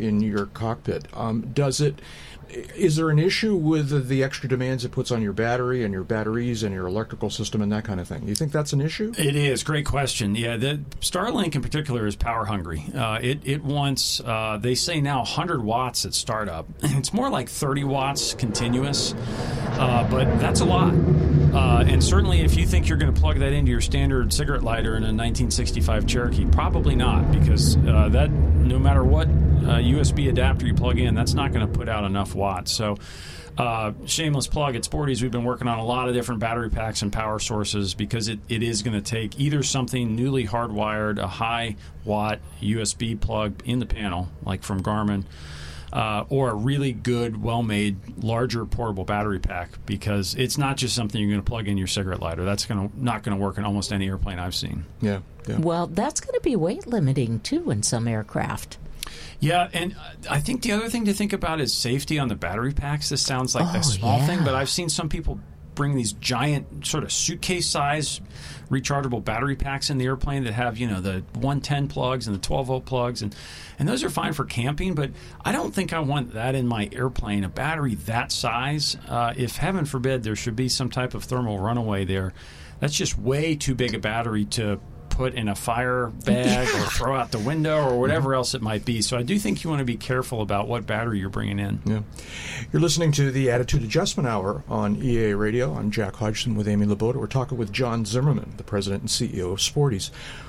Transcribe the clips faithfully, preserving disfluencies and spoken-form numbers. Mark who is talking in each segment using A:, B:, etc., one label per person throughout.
A: in your cockpit. Um, does it? Is there an issue with the, the extra demands it puts on your battery and your batteries and your electrical system and that kind of thing? You think that's an issue?
B: It is. Great question. Yeah, the Starlink in particular is power hungry. Uh, it, it wants, uh, they say now one hundred watts at startup. It's more like thirty watts continuous, uh, but that's a lot. Uh, and certainly if you think you're going to plug that into your standard cigarette lighter in a nineteen sixty-five Cherokee, probably not, because uh, that, no matter what uh, U S B adapter you plug in, that's not going to put out enough watts. So uh, shameless plug, at Sporty's we've been working on a lot of different battery packs and power sources, because it, it is going to take either something newly hardwired, a high watt U S B plug in the panel, like from Garmin, Uh, or a really good, well-made, larger portable battery pack, because it's not just something you're going to plug in your cigarette lighter. That's going to not going to work in almost any airplane I've seen.
A: Yeah, yeah.
C: Well, that's going to be weight limiting, too, in some aircraft.
B: Yeah, and I think the other thing to think about is safety on the battery packs. This sounds like
C: oh,
B: a small
C: yeah.
B: thing, but I've seen some people bring these giant sort of suitcase-size rechargeable battery packs in the airplane that have, you know, the one ten plugs and the twelve volt plugs, and, and those are fine for camping, but I don't think I want that in my airplane, a battery that size. Uh, if, heaven forbid, there should be some type of thermal runaway there, that's just way too big a battery to put in a fire bag
C: yeah.
B: or throw out the window or whatever else it might be. So I do think you want to be careful about what battery you're bringing in.
A: Yeah. You're listening to the Attitude Adjustment Hour on E A Radio. I'm Jack Hodgson with Amy Laboda. We're talking with John Zimmerman, the president and C E O of Sporty's.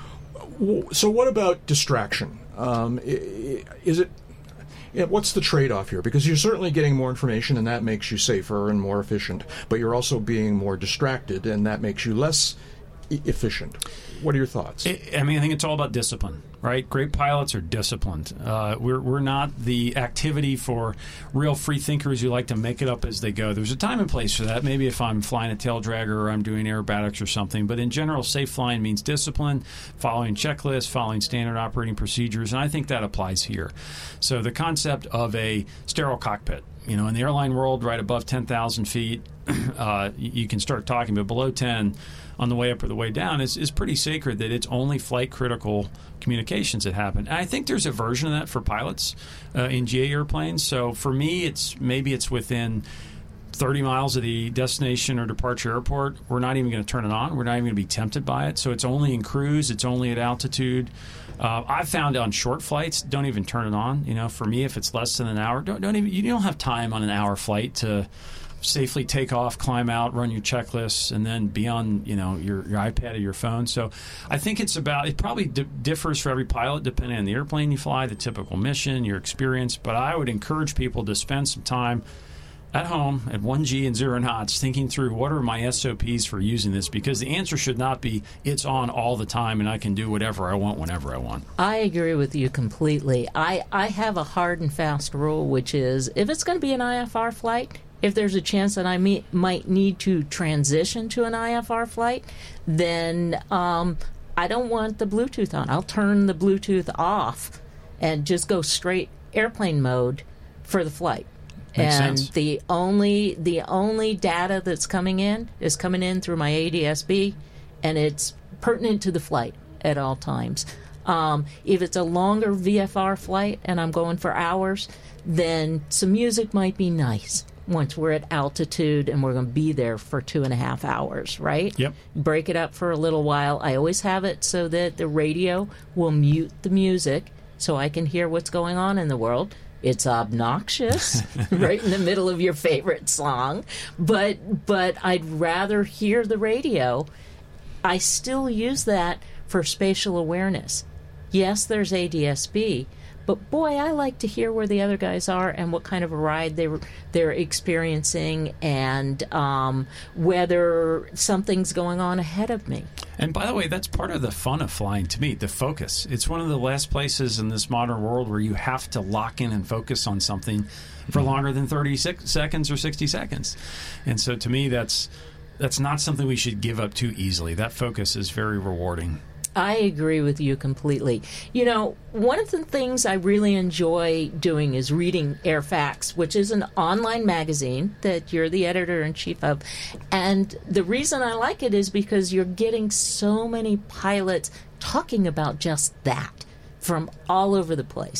A: So what about distraction? Um, is it... Yeah, what's the trade-off here? Because you're certainly getting more information, and that makes you safer and more efficient, but you're also being more distracted, and that makes you less e- efficient. What are your thoughts?
B: I mean, I think it's all about discipline, right? Great pilots are disciplined. Uh, we're we're not the activity for real free thinkers who like to make it up as they go. There's a time and place for that. Maybe if I'm flying a tail dragger or I'm doing aerobatics or something. But in general, safe flying means discipline, following checklists, following standard operating procedures, and I think that applies here. So the concept of a sterile cockpit, you know, in the airline world, right above ten thousand feet, uh, you can start talking, but below ten, on the way up or the way down, is, is pretty sacred, that it's only flight-critical communications that happen. And I think there's a version of that for pilots uh, in G A airplanes. So for me, it's maybe it's within thirty miles of the destination or departure airport. We're not even going to turn it on. We're not even going to be tempted by it. So it's only in cruise. It's only at altitude. Uh, I've found on short flights, don't even turn it on. You know, for me, if it's less than an hour, don't, don't even. You don't have time on an hour flight to safely take off, climb out, run your checklists, and then be on, you know, your, your iPad or your phone. So I think it's about, it probably di- differs for every pilot depending on the airplane you fly, the typical mission, your experience. But I would encourage people to spend some time at home at one G and zero knots thinking through what are my S O Ps for using this, because the answer should not be it's on all the time and I can do whatever I want whenever I want.
C: I agree with you completely. I, I have a hard and fast rule, which is if it's going to be an I F R flight, if there's a chance that I may, might need to transition to an I F R flight, then um, I don't want the Bluetooth on. I'll turn the Bluetooth off and just go straight airplane mode for the flight.
B: Makes
C: and
B: sense.
C: the only the only data that's coming in is coming in through my A D S B, and it's pertinent to the flight at all times. Um, if it's a longer V F R flight and I'm going for hours, then some music might be nice once we're at altitude and we're going to be there for two and a half hours, right?
B: Yep.
C: Break it up for a little while. I always have it so that the radio will mute the music so I can hear what's going on in the world. It's obnoxious, right in the middle of your favorite song, but but I'd rather hear the radio. I still use that for spatial awareness. Yes, there's A D S B, but boy, I like to hear where the other guys are and what kind of a ride they were, they're experiencing, and um, whether something's going on ahead of me.
B: And by the way, that's part of the fun of flying to me, the focus. It's one of the last places in this modern world where you have to lock in and focus on something for longer than thirty seconds or sixty seconds. And so to me, that's that's not something we should give up too easily. That focus is very rewarding.
C: I agree with you completely. You know, one of the things I really enjoy doing is reading Airfax, which is an online magazine that you're the editor-in-chief of. And the reason I like it is because you're getting so many pilots talking about just that from all over the place.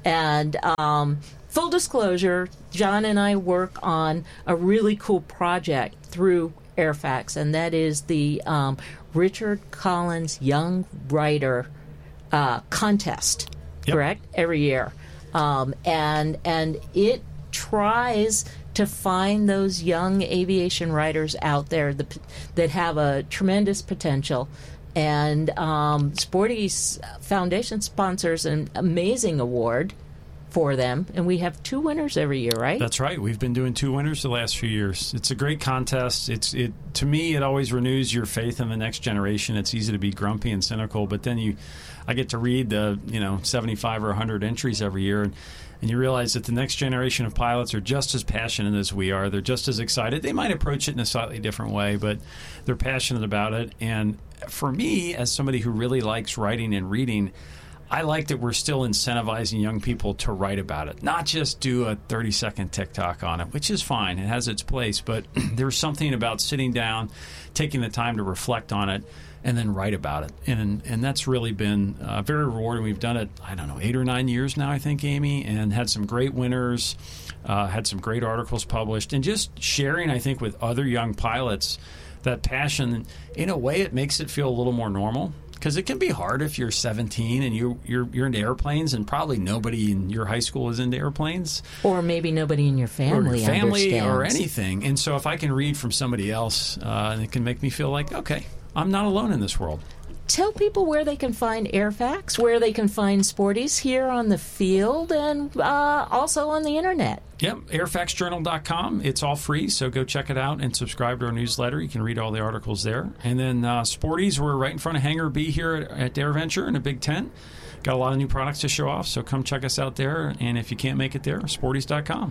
C: And um, full disclosure, John and I work on a really cool project through Airfax, and that is the um, Richard Collins Young Writer uh, Contest, yep. correct? Every year. Um, and and it tries to find those young aviation writers out there that, that have a tremendous potential. And um, Sporty's Foundation sponsors an amazing award for them, and we have two winners every year, right?
B: That's right. We've been doing two winners the last few years. It's a great contest. It's it to me, it always renews your faith in the next generation. It's easy to be grumpy and cynical, but then you, I get to read the you know seventy-five or one hundred entries every year, and, and you realize that the next generation of pilots are just as passionate as we are. They're just as excited. They might approach it in a slightly different way, but they're passionate about it. And for me, as somebody who really likes writing and reading, I like that we're still incentivizing young people to write about it, not just do a thirty-second TikTok on it, which is fine. It has its place. But there's something about sitting down, taking the time to reflect on it, and then write about it. And and that's really been uh, very rewarding. We've done it, I don't know, eight or nine years now, I think, Amy, and had some great winners, uh, had some great articles published, and just sharing, I think, with other young pilots that passion. In a way, it makes it feel a little more normal. Because it can be hard if you're seventeen and you, you're you're into airplanes, and probably nobody in your high school is into airplanes.
C: Or maybe nobody in your family
B: Or your family
C: understands.
B: or anything. And so if I can read from somebody else, uh, it can make me feel like, okay, I'm not alone in this world.
C: Tell people where they can find Airfax, where they can find Sporties here on the field, and uh, also on the internet.
B: Yep, airfax journal dot com. It's all free, so go check it out and subscribe to our newsletter. You can read all the articles there. And then uh, Sporties, we're right in front of Hangar B here at, at AirVenture in a big tent. Got a lot of new products to show off, so come check us out there. And if you can't make it there, sporties dot com.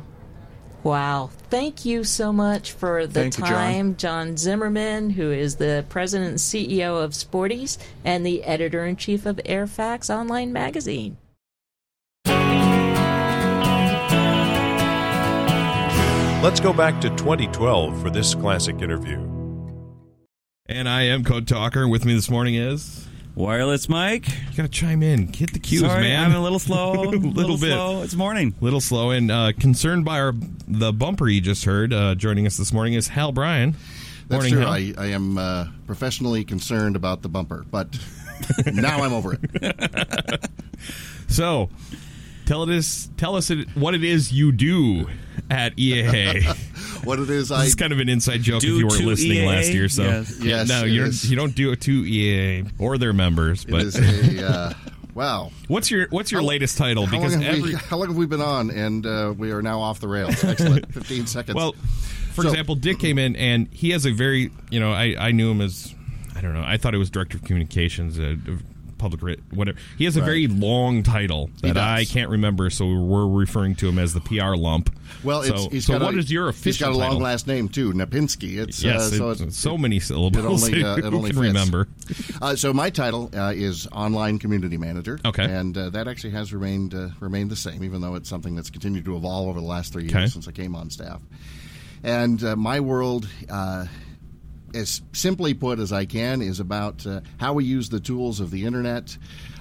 C: Wow. Thank you so much for the
A: Thank you,
C: time, John. John Zimmerman, who is the president and C E O of Sporties and the editor-in-chief of Airfax Online Magazine.
D: Let's go back to twenty twelve for this classic interview.
E: And I am Code Talker. With me this morning is...
F: Wireless Mike.
E: You gotta chime in. Hit the cues,
F: Sorry,
E: man.
F: I'm a little slow.
E: a little,
F: little
E: bit.
F: slow. It's morning.
E: Little slow. And uh, concerned by our the bumper you just heard, uh, joining us this morning is Hal Bryan.
G: That's
E: Morning,
G: true.
E: Hal.
G: I, I am uh, professionally concerned about the bumper, but now I'm over it.
E: So, tell us, tell us it, what it is you do at E A A.
G: What it is,
E: This
G: I
E: is kind of an inside joke
F: Do
E: if you weren't
F: to
E: listening
F: E A?
E: last year. So,
F: Yes.
E: yeah,
G: Yes,
E: no,
G: it
E: you're,
G: is.
E: you don't do it to E A A or their members.
G: it
E: But
G: is a uh, wow.
E: what's your what's your
G: How-
E: latest title?
G: How
E: Because
G: long, have
E: every
G: we, how long have we been on? And uh, we are now off the rails. Excellent. Fifteen seconds.
E: Well, for
G: So-
E: example, Dick came in and he has a very, you know, I, I knew him as, I don't know, I thought it was director of communications, uh, public, writ- whatever. He has a
G: Right.
E: very long title
G: He
E: that
G: does.
E: I can't remember, so we're referring to him as the P R lump.
G: well,
E: so,
G: it's, he's
E: so
G: got
E: what
G: a,
E: is your official
G: He's got a long
E: title?
G: last name too, Napinski. It's
E: Yes,
G: uh, so
E: it's,
G: it's,
E: so many syllables.
G: It only, uh, it
E: Who
G: only
E: can
G: fits.
E: remember?
G: Uh, so my title uh, is online community manager.
E: Okay.
G: and uh, that actually has remained uh, remained the same, even though it's something that's continued to evolve over the last three years
E: Okay.
G: since I came on staff. And uh, my world, uh, as simply put as I can, is about uh, how we use the tools of the internet.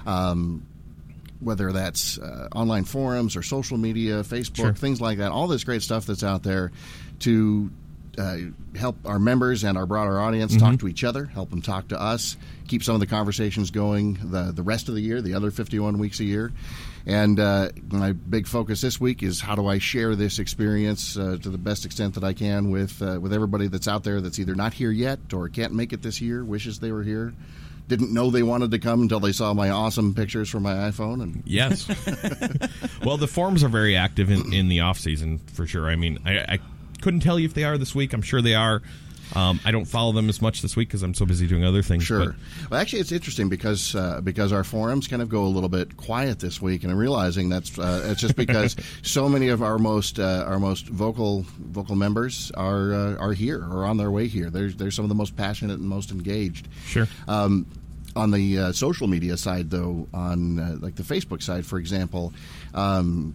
G: Um, whether that's uh, online forums or social media, Facebook,
E: Sure.
G: things like that, all this great stuff that's out there to uh, help our members and our broader audience
E: Mm-hmm.
G: talk to each other, help them talk to us, keep some of the conversations going the, the rest of the year, the other fifty-one weeks a year. And uh, my big focus this week is how do I share this experience uh, to the best extent that I can with uh, with everybody that's out there that's either not here yet or can't make it this year, wishes they were here, didn't know they wanted to come until they saw my awesome pictures from my iPhone. And
E: Yes. Well, the forums are very active in, in the off season for sure. I mean, I, I couldn't tell you if they are this week. I'm sure they are. Um, I don't follow them as much this week because I'm so busy doing other things.
G: Sure.
E: But
G: Well, actually, it's interesting because uh, because our forums kind of go a little bit quiet this week, and I'm realizing that's uh, it's just because so many of our most uh, our most vocal vocal members are uh, are here or on their way here. They're they're some of the most passionate and most engaged.
E: sure.
G: Um, on the uh, social media side, though, on uh, like the Facebook side, for example, um,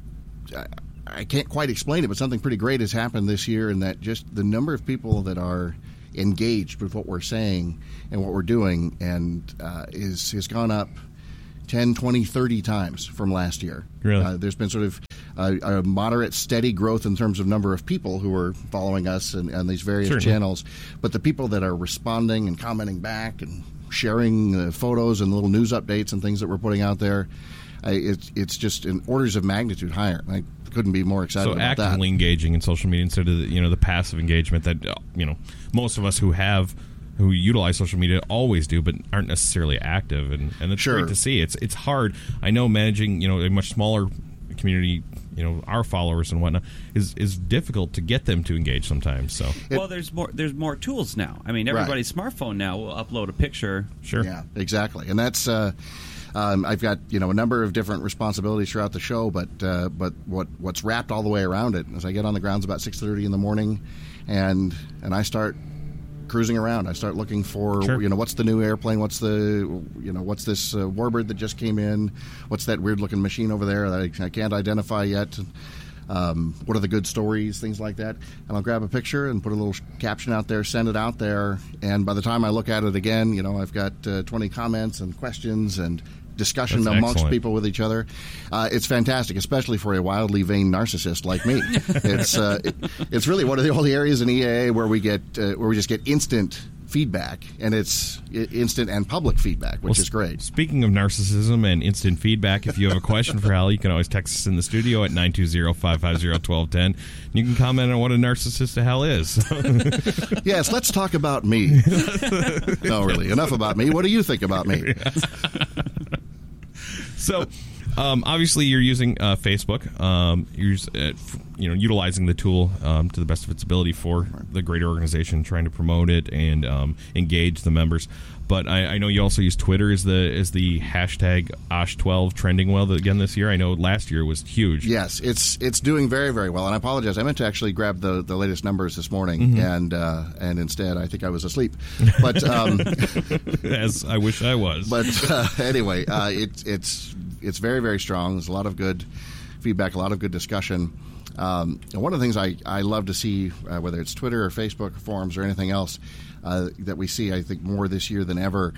G: I, I can't quite explain it, but something pretty great has happened this year, in that just the number of people that are engaged with what we're saying and what we're doing, and uh, is has gone up ten, twenty, thirty times from last year.
E: Really?
G: Uh, there's been sort of uh, a moderate, steady growth in terms of number of people who are following us and, and these various
E: Certainly.
G: channels. But the people that are responding and commenting back and sharing uh, photos and little news updates and things that we're putting out there, uh, it's, it's just in orders of magnitude higher. I couldn't be more excited
E: So
G: about
E: actively
G: that.
E: engaging in social media instead of the, you know the passive engagement that uh, you know most of us who have who utilize social media always do, but aren't necessarily active, and and it's
G: Sure.
E: great to see. It's it's hard. I know managing you know a much smaller community, you know our followers and whatnot is is difficult to get them to engage sometimes. So
F: Well, there's more. There's more tools now. I mean, everybody's smartphone now will upload a picture.
E: sure,
G: Yeah, exactly. And that's uh, um, I've got you know a number of different responsibilities throughout the show, but uh, but what what's wrapped all the way around it is I get on the grounds about six thirty in the morning, and and I start cruising around. I start looking for
E: Sure.
G: you know what's the new airplane, what's the you know what's this uh, warbird that just came in, what's that weird looking machine over there that I, I can't identify yet. Um, what are the good stories, things like that. And I'll grab a picture and put a little caption out there, send it out there, and by the time I look at it again, you know, I've got uh, twenty comments and questions and discussion
E: That's
G: amongst
E: excellent.
G: people with each other. Uh, it's fantastic, especially for a wildly vain narcissist like me. it's uh, it, it's really one of the only areas in E A A where we get uh, where we just get instant feedback, and it's i- instant and public feedback, which
E: Well,
G: is great.
E: Speaking of narcissism and instant feedback, if you have a question for Hal, you can always text us in the studio at nine two zero, five five zero, one two one zero. You can comment on what a narcissist Hal is.
G: Yes, let's talk about me. No, really, enough about me. What do you think about me?
E: So, um, obviously, you're using uh, Facebook. Um, you're uh, f- you know utilizing the tool um, to the best of its ability for the greater organization, trying to promote it and um, engage the members. But I, I know you also use Twitter as the as the hashtag O S H twelve trending well again this year. I know last year was huge.
G: Yes, it's it's doing very, very well. And I apologize. I meant to actually grab the, the latest numbers this morning, and uh, and instead I think I was asleep. But um,
E: As I wish I was.
G: but uh, anyway, uh, it's it's it's very, very strong. There's a lot of good feedback, a lot of good discussion. Um, and one of the things I, I love to see, uh, whether it's Twitter or Facebook or forums or anything else, uh, that we see, I think, more this year than ever,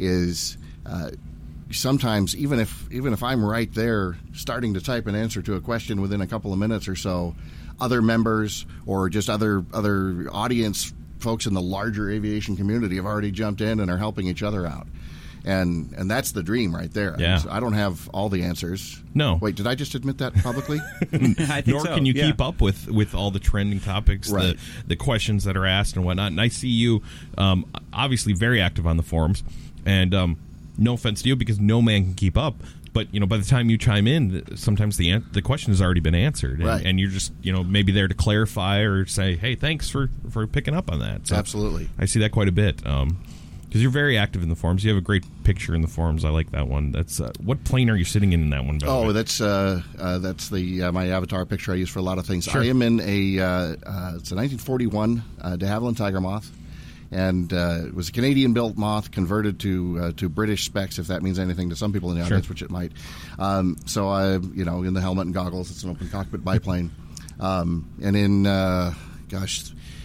G: is uh, sometimes even if even if I'm right there starting to type an answer to a question within a couple of minutes or so, other members or just other other audience folks in the larger aviation community have already jumped in and are helping each other out. And and that's the dream right there.
E: Yeah.
G: I don't have all the answers.
E: No.
G: Wait, did I just admit that publicly?
F: I think
E: Nor
F: so,
E: can you
F: yeah.
E: keep up with, with all the trending topics,
G: Right.
E: the the questions that are asked and whatnot. And I see you um, obviously very active on the forums. And um, no offense to you, because no man can keep up. But you know, by the time you chime in, sometimes the an- the question has already been answered, and,
G: Right.
E: and you're just you know maybe there to clarify or say, hey, thanks for, for picking up on that. So
G: Absolutely.
E: I see that quite a bit. Um, because you're very active in the forums. You have a great picture in the forums. I like that one. That's uh, what plane are you sitting in in that one? By the
G: Oh,
E: way?
G: that's uh, uh, that's the uh, my avatar picture I use for a lot of things.
E: Sure.
G: I am in a uh, uh, it's a nineteen forty-one uh, de Havilland Tiger Moth, and uh, it was a Canadian-built Moth converted to uh, to British specs, if that means anything to some people in the audience,
E: Sure.
G: which it might. Um, so I, you know, in the helmet and goggles, it's an open cockpit biplane, um, and in uh, gosh.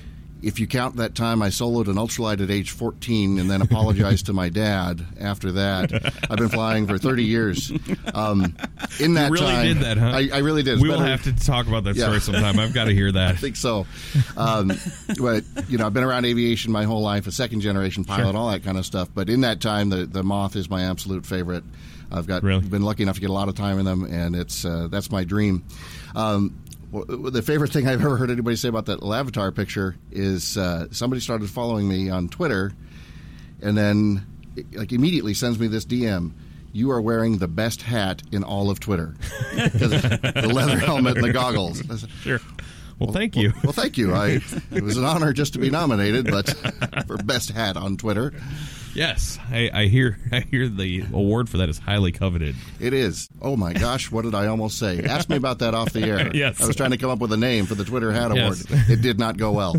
G: If you count that time I soloed an ultralight at age fourteen and then apologized to my dad after that, I've been flying for thirty years. Um, in that
E: You really
G: time,
E: did that, huh?
G: I, I really did. It's
E: we will
G: better-
E: have to talk about that
G: Yeah.
E: story sometime. I've got to hear that.
G: I think so. Um, but, you know, I've been around aviation my whole life, a second-generation pilot,
E: Sure.
G: all that kind of stuff. But in that time, the, the Moth is my absolute favorite. I've got
E: Really?
G: been lucky enough to get a lot of time in them, and it's uh, that's my dream. Um, well, the favorite thing I've ever heard anybody say about that little avatar picture is uh, somebody started following me on Twitter, and then like immediately sends me this D M. You are wearing the best hat in all of Twitter. 'Cause the leather helmet and the goggles. I said,
E: Sure. Well, thank you.
G: Well, thank you. I, it was an honor just to be nominated, but for best hat on Twitter,
E: Yes, I, I hear. I hear the award for that is highly coveted.
G: it is. Oh my gosh, what did I almost say? Ask me about that off the air.
E: Yes.
G: I was trying to come up with a name for the Twitter Hat Award.
E: Yes.
G: It did not go well.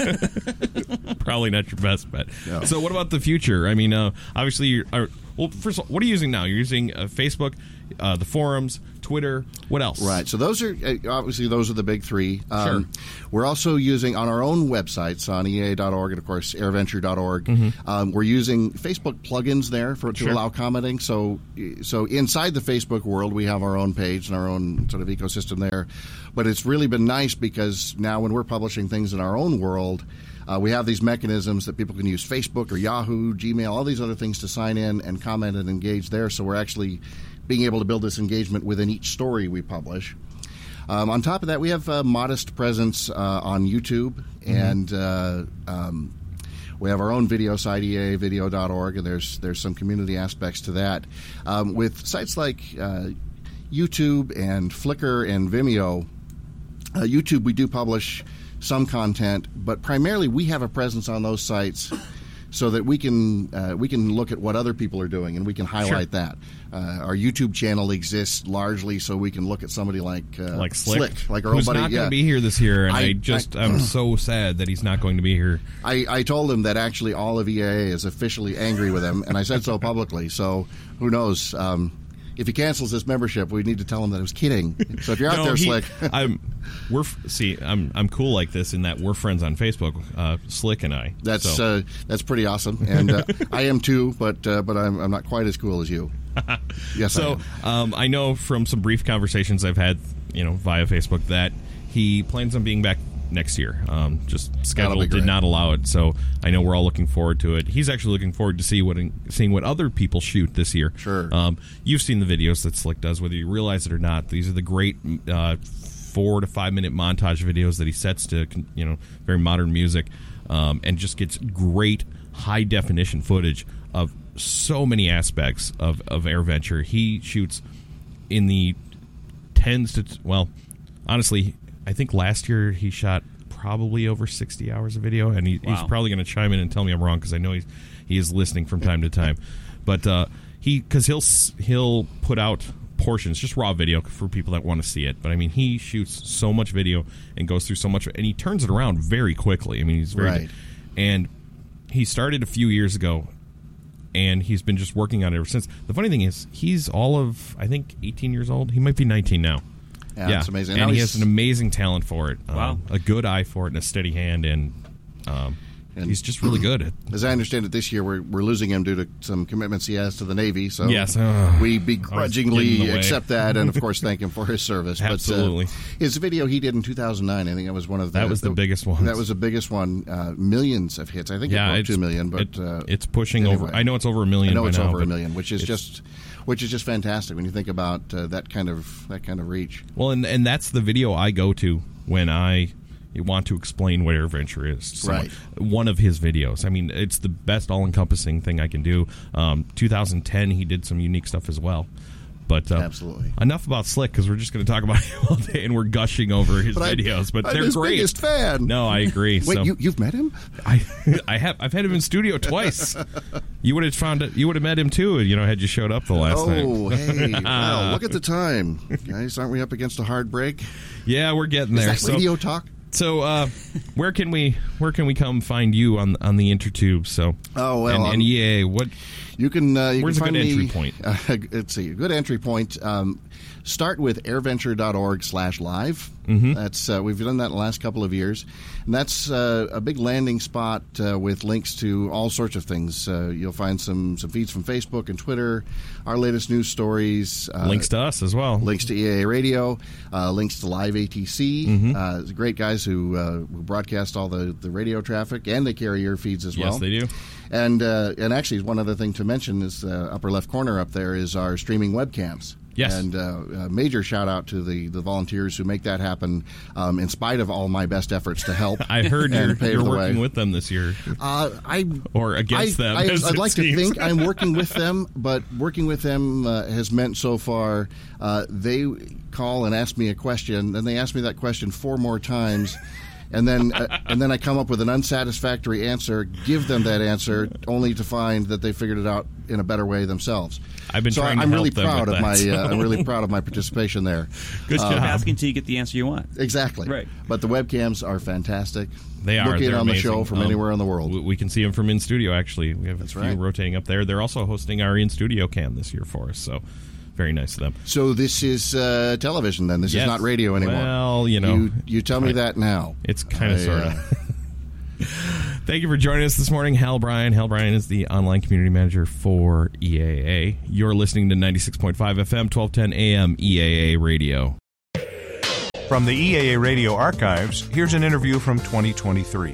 E: Probably not your best bet.
G: No.
E: So, what about the future? I mean, uh, obviously, you're, uh, well, first of all, what are you using now? You're using uh, Facebook, uh, the forums, Twitter. Twitter. What else?
G: Right. So those are uh, obviously those are the big three. Um,
E: Sure.
G: We're also using on our own websites on E A dot org and of course airventure dot org.
E: Mm-hmm.
G: Um, we're using Facebook plugins there for to
E: Sure.
G: allow commenting. So so inside the Facebook world, we have our own page and our own sort of ecosystem there. But it's really been nice because now when we're publishing things in our own world, uh, we have these mechanisms that people can use Facebook or Yahoo, Gmail, all these other things to sign in and comment and engage there. So we're actually being able to build this engagement within each story we publish. Um, on top of that, we have a modest presence uh, on YouTube, mm-hmm. and uh, um, we have our own video site, E A video dot org, and there's there's some community aspects to that. Um, with sites like uh, YouTube and Flickr and Vimeo, uh, YouTube we do publish some content, but primarily we have a presence on those sites so that we can uh, we can look at what other people are doing and we can highlight
E: Sure.
G: that. Uh, our YouTube channel exists largely so we can look at somebody like uh,
E: Like Slick,
G: like our
E: who's
G: own buddy.
E: not
G: yeah.
E: going to be here this year, and I,
G: I-
E: just
G: I-
E: I'm so sad that he's not going to be here.
G: I, I told him that actually all of E A A is officially angry with him, and I said so publicly. So who knows? Um, if he cancels his membership, we need to tell him that I was kidding. So if you're out
E: No,
G: there,
E: he-
G: Slick,
E: I'm we're see I'm I'm cool like this in that we're friends on Facebook, uh, Slick and I.
G: that's
E: So-
G: uh, that's pretty awesome, and uh, I am too. But uh, but I'm, I'm not quite as cool as you. Yes, I
E: So
G: am.
E: um, I know from some brief conversations I've had, you know, via Facebook that he plans on being back next year. Um, just schedule
G: be
E: did
G: great.
E: not allow it, so I know we're all looking forward to it. He's actually looking forward to see what seeing what other people shoot this year.
G: Sure.
E: Um, you've seen the videos that Slick does, whether you realize it or not. These are the great uh, four to five minute montage videos that he sets to, you know, very modern music, um, and just gets great high definition footage of so many aspects of, of AirVenture. He shoots in the tens to, well, honestly, I think last year he shot probably over sixty hours of video, and he,
F: Wow.
E: he's probably going to chime in and tell me I'm wrong because I know he's, he is listening from time to time. But uh, he, because he'll s- he'll put out portions, just raw video for people that want to see it. But I mean, he shoots so much video and goes through so much, and he turns it around very quickly. I mean, he's very,
G: Right.
E: and he started a few years ago, and he's been just working on it ever since. The funny thing is, he's all of I think eighteen years old. He might be nineteen now.
G: Yeah, that's amazing. Now
E: And he
G: he's-
E: has an amazing talent for it.
F: Wow.
E: Um, a good eye for it and a steady hand, and, um,
G: And-
E: he's just really good at
G: As I understand it, this year we're, we're losing him due to some commitments he has to the Navy. So
E: Yes. Uh,
G: we
E: I was getting in
G: begrudgingly
E: the way.
G: accept that, and of course thank him for his service.
E: Absolutely.
G: But, uh, his video he did in two thousand nine, I think that was one of the
E: That was the biggest one.
G: That was the biggest one. Uh, millions of hits. I think
E: yeah,
G: it broke
E: it's
G: two million, but
E: it-
G: uh,
E: it's pushing
G: anyway.
E: over. I know it's over a million.
G: I know
E: by
G: it's
E: now,
G: over a
E: but
G: million, which is
E: it's-
G: just which is just fantastic when you think about uh, that kind of that kind of reach.
E: well, and and that's the video I go to when I want to explain what AirVenture is. So
G: Right.
E: One of his videos. I mean, it's the best all-encompassing thing I can do. Um, two thousand ten, he did some unique stuff as well. But uh,
G: Absolutely.
E: enough about Slick because we're just going to talk about him all day, and we're gushing over his
G: But I-
E: videos. But
G: I'm
E: they're
G: his
E: great.
G: biggest fan.
E: No, I agree.
G: Wait,
E: so,
G: you you've met him?
E: I I have I've had him in studio twice. You would have found it. You would have met him too. You know, had you showed up the last time.
G: Oh, hey! Wow, look at the time, guys. Aren't we up against a hard break?
E: Yeah, we're getting
G: Is
E: there.
G: that
E: So-
G: radio talk?
E: So, uh, where can we where can we come find you on on the intertube? So,
G: Oh, well,
E: and,
G: um,
E: and E A, what?
G: You can. Uh, you
E: Where's
G: can
E: a good
G: find
E: entry
G: me,
E: point?
G: Uh, let's see. A good entry point. Um, start with airventure dot org slash live.
E: Mm-hmm.
G: That's uh, we've done that in the last couple of years, and that's uh, a big landing spot uh, with links to all sorts of things. Uh, you'll find some some feeds from Facebook and Twitter, our latest news stories, uh,
E: Links to us as well.
G: links to E A A Radio, uh, links to Live A T C.
E: Mm-hmm.
G: Uh, great guys who, uh, who broadcast all the, the radio traffic, and they carry your feeds as well.
E: Yes, they do.
G: And uh, and actually, one other thing to mention is uh, upper left corner up there is our streaming webcams.
E: Yes.
G: And uh, a major shout out to the, the volunteers who make that happen, um, in spite of all my best efforts to help.
E: I heard
G: and
E: you're,
G: pave
E: you're
G: the
E: working
G: way.
E: with them this year,
G: Uh, I
E: or against
G: I,
E: them.
G: I,
E: as
G: I'd
E: it
G: like to
E: seems.
G: think I'm working with them, but working with them uh, has meant so far uh, they call and ask me a question, and they ask me that question four more times. And then, uh, and then I come up with an unsatisfactory answer. Give them that answer, only to find that they figured it out in a better way themselves.
E: I've been
G: so
E: trying to
G: I'm
E: help
G: really
E: them
G: proud
E: with
G: of
E: that,
G: my.
E: so.
G: Uh, I'm really proud of my participation there.
E: Good
F: Keep
E: job.
F: asking until you get the answer you want.
G: Exactly.
F: Right.
G: But the webcams are fantastic.
E: They are.
G: Look in
E: They're
G: on the
E: amazing.
G: show from
E: Um,
G: anywhere in the world.
E: We, we can see them from in studio. Actually, we have
G: That's
E: a few
G: right.
E: rotating up there. They're also hosting our in studio cam this year for us. So very nice of them.
G: So this is uh, television then? This
E: Yes.
G: is not radio anymore?
E: Well, you know.
G: You, you tell me
E: I-
G: that now.
E: It's kind of
G: I,
E: sort
G: uh,
E: of. Thank you for joining us this morning. Hal Bryan. Hal Bryan is the online community manager for E A A. You're listening to ninety-six point five F M, twelve ten A M E A A Radio.
H: From the E A A Radio archives, here's an interview from twenty twenty-three.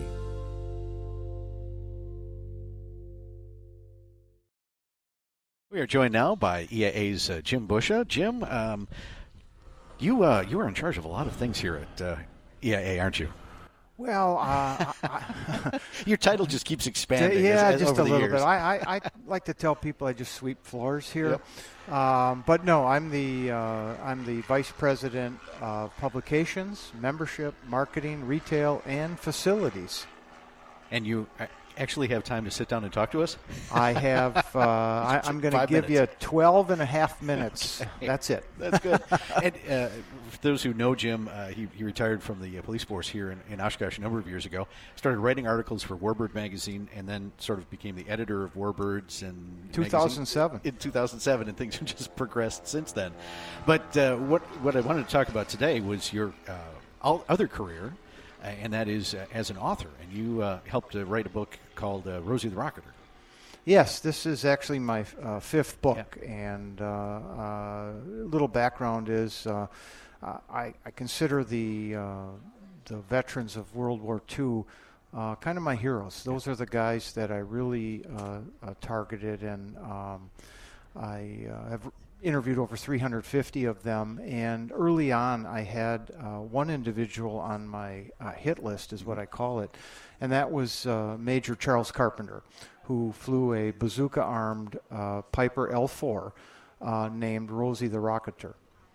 I: We are joined now by E A A's uh, Jim Busha. Jim, um, you uh, you are in charge of a lot of things here at uh, E A A, aren't you?
J: Well, uh, I,
I: your title just keeps expanding.
J: yeah,
I: as, as
J: just
I: over
J: a
I: the
J: little
I: years.
J: bit. I, I, I like to tell people I just sweep floors here,
I: Yep.
J: um, but no, I'm the uh, I'm the vice president of publications, membership, marketing, retail, and facilities.
I: And you uh, actually have time to sit down and talk to us?
J: I have. Uh, I, I'm going to
I: Five
J: give
I: minutes.
J: you twelve and a half minutes.
I: Okay.
J: That's it.
I: That's good. And uh, for those who know Jim, uh, he, he retired from the uh, police force here in, in Oshkosh a number of years ago. Started writing articles for Warbird magazine, and then sort of became the editor of Warbirds in
J: two thousand seven.
I: In two thousand seven, and things have just progressed since then. But uh, what what I wanted to talk about today was your uh, all other career. Uh, and that is uh, as an author. And you uh, helped uh, write a book called uh, Rosie the Rocketer.
J: Yes, this is actually my uh, fifth book, yeah. and uh, uh, little background is uh, I, I consider the uh, the veterans of World War Two uh, kind of my heroes. Those yeah. are the guys that I really uh, uh, targeted, and um, I uh, have interviewed over three hundred fifty of them, and early on I had uh, one individual on my uh, hit list, is what I call it, and that was uh, Major Charles Carpenter, who flew a bazooka-armed uh, Piper L four uh, named Rosie the Rocketer.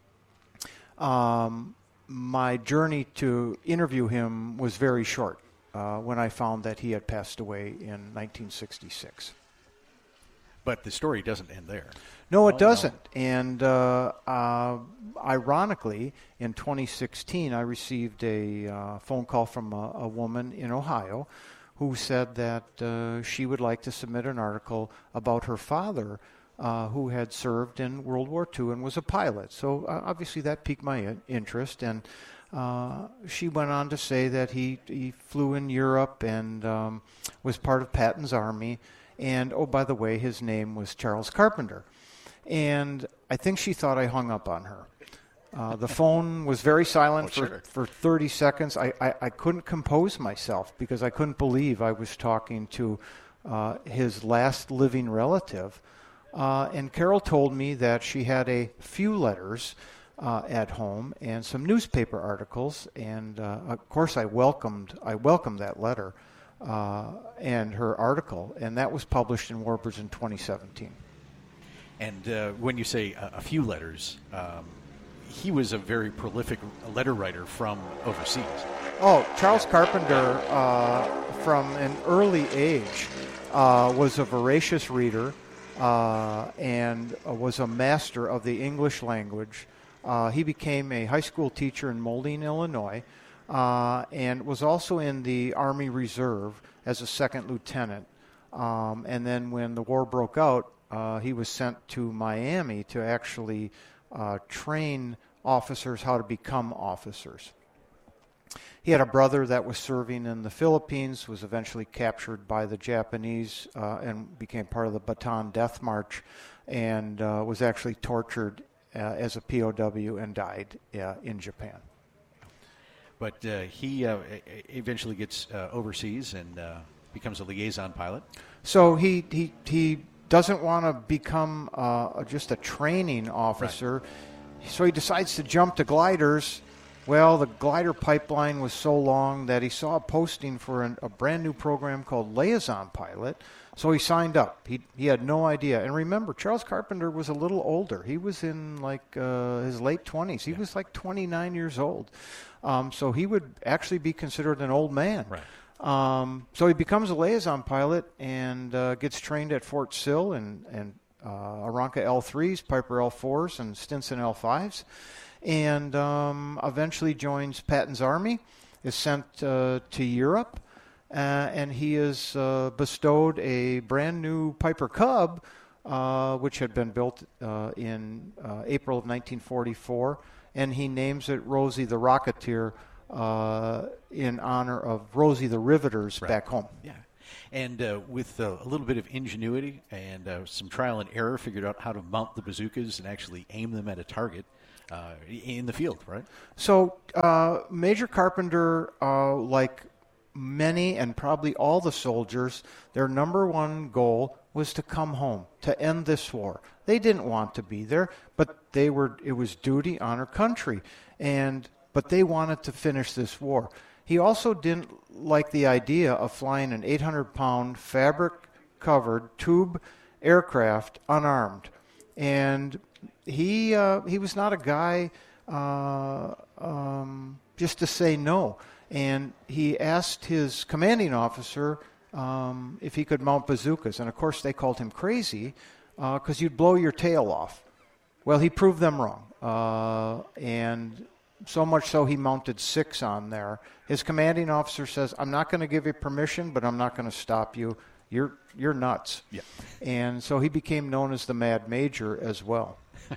J: Um, my journey to interview him was very short uh, when I found that he had passed away in nineteen sixty-six.
I: But the story doesn't end there.
J: No, it
I: oh,
J: doesn't.
I: No.
J: And uh, uh, ironically, in twenty sixteen, I received a uh, phone call from a, a woman in Ohio who said that uh, she would like to submit an article about her father, uh, who had served in World War Two and was a pilot. So uh, obviously that piqued my in- interest. And uh, she went on to say that he, he flew in Europe and um, was part of Patton's Army. And, oh, by the way, his name was Charles Carpenter. And I think she thought I hung up on her. Uh, the phone was very silent
I: oh,
J: for,
I: sure.
J: for thirty seconds. I, I, I couldn't compose myself because I couldn't believe I was talking to uh, his last living relative. Uh, and Carol told me that she had a few letters uh, at home and some newspaper articles. And, uh, of course, I welcomed I welcomed that letter. Uh, and her article, and that was published in Warbirds in twenty seventeen.
I: And uh, when you say a, a few letters, um, he was a very prolific letter writer from overseas.
J: Oh, Charles Carpenter, uh, from an early age, uh, was a voracious reader uh, and uh, was a master of the English language. Uh, he became a high school teacher in Molding, Illinois. Uh, and was also in the Army Reserve as a second lieutenant. Um, and then when the war broke out, uh, he was sent to Miami to actually uh, train officers how to become officers. He had a brother that was serving in the Philippines, was eventually captured by the Japanese uh, and became part of the Bataan Death March, and uh, was actually tortured uh, as a P O W and died uh, in Japan.
I: But uh, he uh, eventually gets uh, overseas and uh, becomes a liaison pilot.
J: So he he, he doesn't want to become uh, just a training officer. Right. So he decides to jump to gliders. Well, the glider pipeline was so long that he saw a posting for an, a brand new program called liaison pilot. So he signed up. He he had no idea. And remember, Charles Carpenter was a little older. He was in like uh, his late twenties. He yeah. was like twenty-nine years old. Um, so he would actually be considered an old man.
I: Right.
J: Um, so he becomes a liaison pilot and uh, gets trained at Fort Sill and, and uh, Aranca L threes, Piper L fours, and Stinson L fives. And um, eventually joins Patton's Army, is sent uh, to Europe, uh, and he is uh, bestowed a brand new Piper Cub uh, which had been built uh, in uh, April of nineteen forty-four, and he names it Rosie the Rocketeer uh, in honor of Rosie the Riveters
I: Right.
J: back home.
I: Yeah. And uh, with uh, a little bit of ingenuity and uh, some trial and error, figured out how to mount the bazookas and actually aim them at a target uh, in the field, right?
J: So uh, Major Carpenter, uh, like many and probably all the soldiers, their number one goal was to come home, to end this war. They didn't want to be there, but they were. It was duty, honor, country, and but they wanted to finish this war. He also didn't like the idea of flying an eight hundred pound fabric-covered tube aircraft unarmed, and he uh, he was not a guy uh, um, just to say no. And he asked his commanding officer um, if he could mount bazookas, and of course they called him crazy because uh, you'd blow your tail off. Well, he proved them wrong, uh, and so much so he mounted six on there. His commanding officer says, "I'm not going to give you permission, but I'm not going to stop you. You're you're nuts."
I: Yeah.
J: And so he became known as the Mad Major as well.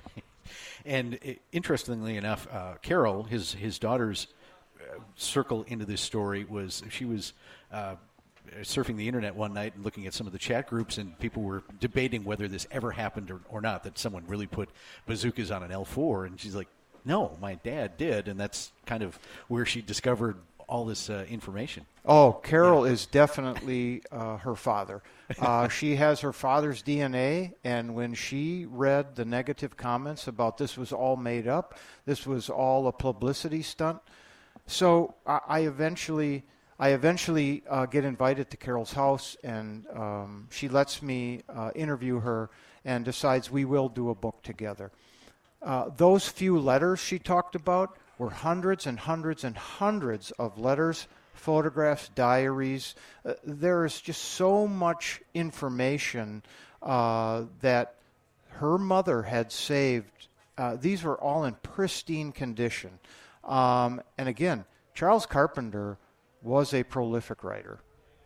I: And uh, interestingly enough, uh, Carol, his his daughter's uh, circle into this story was she was uh, surfing the internet one night and looking at some of the chat groups, and people were debating whether this ever happened or, or not, that someone really put bazookas on an L four, and she's like, "No, my dad did," and that's kind of where she discovered all this uh, information.
J: Oh, Carol yeah. is definitely uh, her father. Uh, she has her father's D N A, and when she read the negative comments about this was all made up, this was all a publicity stunt, so I, I eventually, I eventually uh, get invited to Carol's house, and um, she lets me uh, interview her, and decides we will do a book together. Uh, those few letters she talked about were hundreds and hundreds and hundreds of letters, photographs, diaries. Uh, there is just so much information uh, that her mother had saved. Uh, these were all in pristine condition. Um, and again, Charles Carpenter was a prolific writer.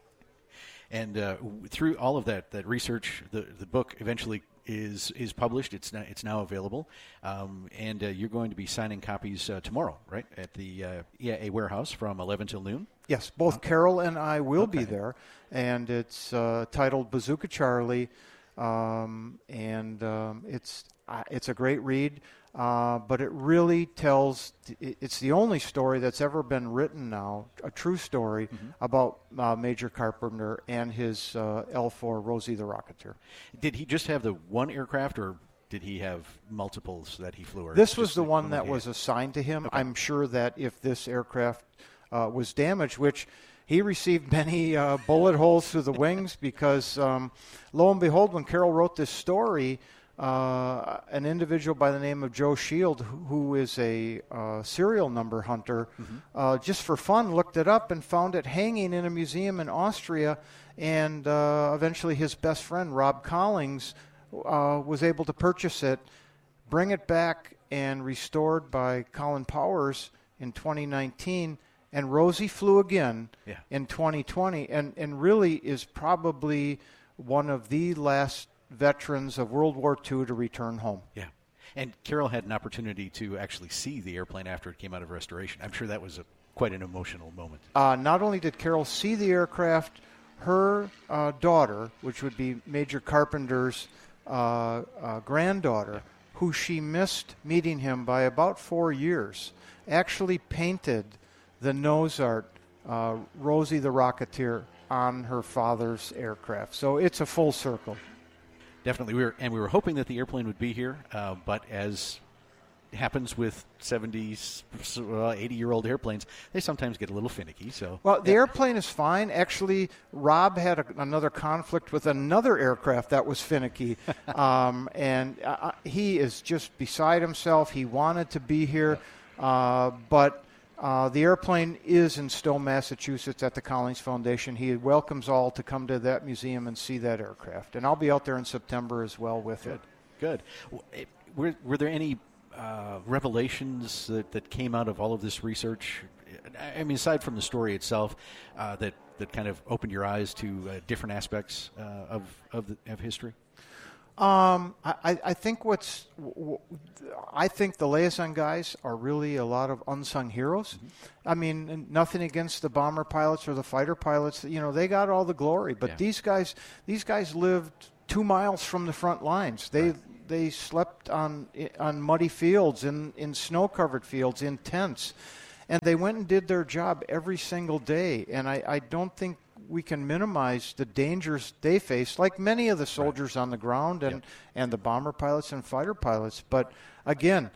I: And uh, through all of that, that research, the the book eventually is is published. It's now, it's now available, um, and uh, you're going to be signing copies uh, tomorrow, right, at the uh, E I A warehouse from eleven till noon?
J: Yes, both okay. Carol and I will
I: okay.
J: be there, and it's uh, titled Bazooka Charlie, um, and um, it's uh, it's a great read, uh, but it really tells, it's the only story that's ever been written now, a true story mm-hmm. about uh, Major Carpenter and his uh, L four Rosie the Rocketeer.
I: Did he just have the one aircraft, or did he have multiples that he flew? Or
J: this was the
I: like
J: one that was assigned to him.
I: Okay.
J: I'm sure that if this aircraft uh, was damaged, which he received many uh, bullet holes through the wings, because um, lo and behold, when Carol wrote this story, Uh, an individual by the name of Joe Shield, who, who is a uh, serial number hunter, mm-hmm. uh, just for fun, looked it up and found it hanging in a museum in Austria. And uh, eventually his best friend, Rob Collings, uh, was able to purchase it, bring it back, and restored by Colin Powers in twenty nineteen. And Rosie flew again
I: yeah.
J: in twenty twenty, and, and really is probably one of the last veterans of World War Two to return home.
I: Yeah. And Carol had an opportunity to actually see the airplane after it came out of restoration. I'm sure that was a, quite an emotional moment.
J: Uh, not only did Carol see the aircraft, her uh, daughter, which would be Major Carpenter's uh, uh, granddaughter, yeah. who she missed meeting him by about four years, actually painted the nose art, uh, Rosie the Rocketeer, on her father's aircraft. So it's a full circle.
I: Definitely, we were, and we were hoping that the airplane would be here, uh, but as happens with seventy, eighty-year-old airplanes, they sometimes get a little finicky. So,
J: well, the
I: yeah.
J: airplane is fine. Actually, Rob had a, another conflict with another aircraft that was finicky, um, and uh, he is just beside himself. He wanted to be here, uh, but Uh, the airplane is in Stowe, Massachusetts at the Collins Foundation. He welcomes all to come to that museum and see that aircraft. And I'll be out there in September as well with
I: Good.
J: it.
I: Good. Were, were there any uh, revelations that, that came out of all of this research? I mean, aside from the story itself, uh, that, that kind of opened your eyes to uh, different aspects uh, of, of, the, of history?
J: Um, I, I think what's I think the liaison guys are really a lot of unsung heroes. Mm-hmm. I mean, nothing against the bomber pilots or the fighter pilots. You know, they got all the glory, but yeah. these guys these guys lived two miles from the front lines. They right. they slept on on muddy fields, in in snow covered fields, in tents, and they went and did their job every single day. And I, I don't think we can minimize the dangers they face, like many of the soldiers right. on the ground and, yep. and the bomber pilots and fighter pilots. But again,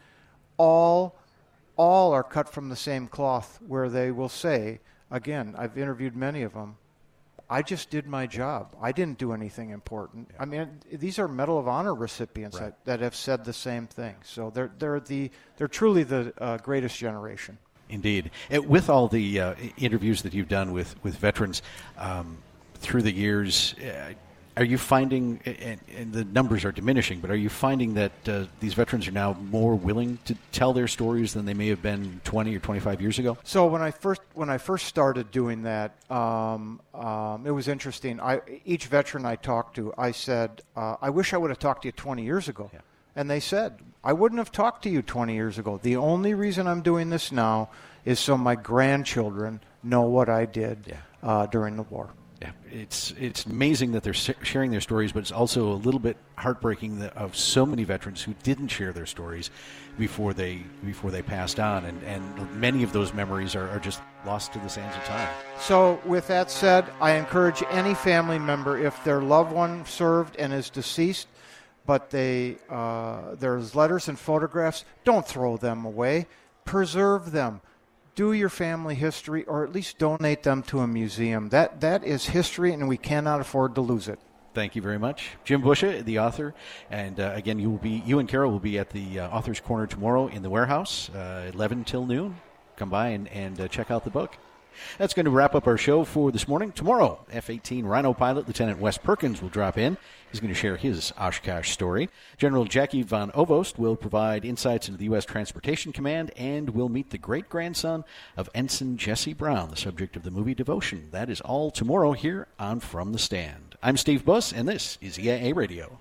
J: all all are cut from the same cloth, where they will say, again, I've interviewed many of them, I just did my job. I didn't do anything important. Yeah. I mean, these are Medal of Honor recipients right. that, that have said the same thing. So they're they're the they're truly the uh, greatest generation.
I: Indeed. It, with all the uh, interviews that you've done with, with veterans um, through the years, uh, are you finding, and, and the numbers are diminishing, but are you finding that uh, these veterans are now more willing to tell their stories than they may have been twenty or twenty-five years ago?
J: So when I first when I first started doing that, um, um, it was interesting. I, each veteran I talked to, I said, uh, I wish I would have talked to you twenty years ago. Yeah. And they said, I wouldn't have talked to you twenty years ago. The only reason I'm doing this now is so my grandchildren know what I did yeah. uh, during the war.
I: Yeah, it's it's amazing that they're sharing their stories, but it's also a little bit heartbreaking that of so many veterans who didn't share their stories before they before they passed on, and, and many of those memories are, are just lost to the sands of time.
J: So with that said, I encourage any family member, if their loved one served and is deceased, but they uh, there's letters and photographs, don't throw them away. Preserve them. Do your family history, or at least donate them to a museum. That that is history, and we cannot afford to lose it.
I: Thank you very much, Jim Busha, the author, and uh, again, you will be you and Carol will be at the uh, Author's Corner tomorrow in the warehouse, uh, eleven till noon. Come by and, and uh, check out the book. That's going to wrap up our show for this morning. Tomorrow, F eighteen Rhino pilot Lieutenant Wes Perkins will drop in. He's going to share his Oshkosh story. General Jackie von Ovost will provide insights into the U S Transportation Command, and will meet the great-grandson of Ensign Jesse Brown, the subject of the movie Devotion. That is all tomorrow here on From the Stand. I'm Steve Buss, and this is E I A Radio.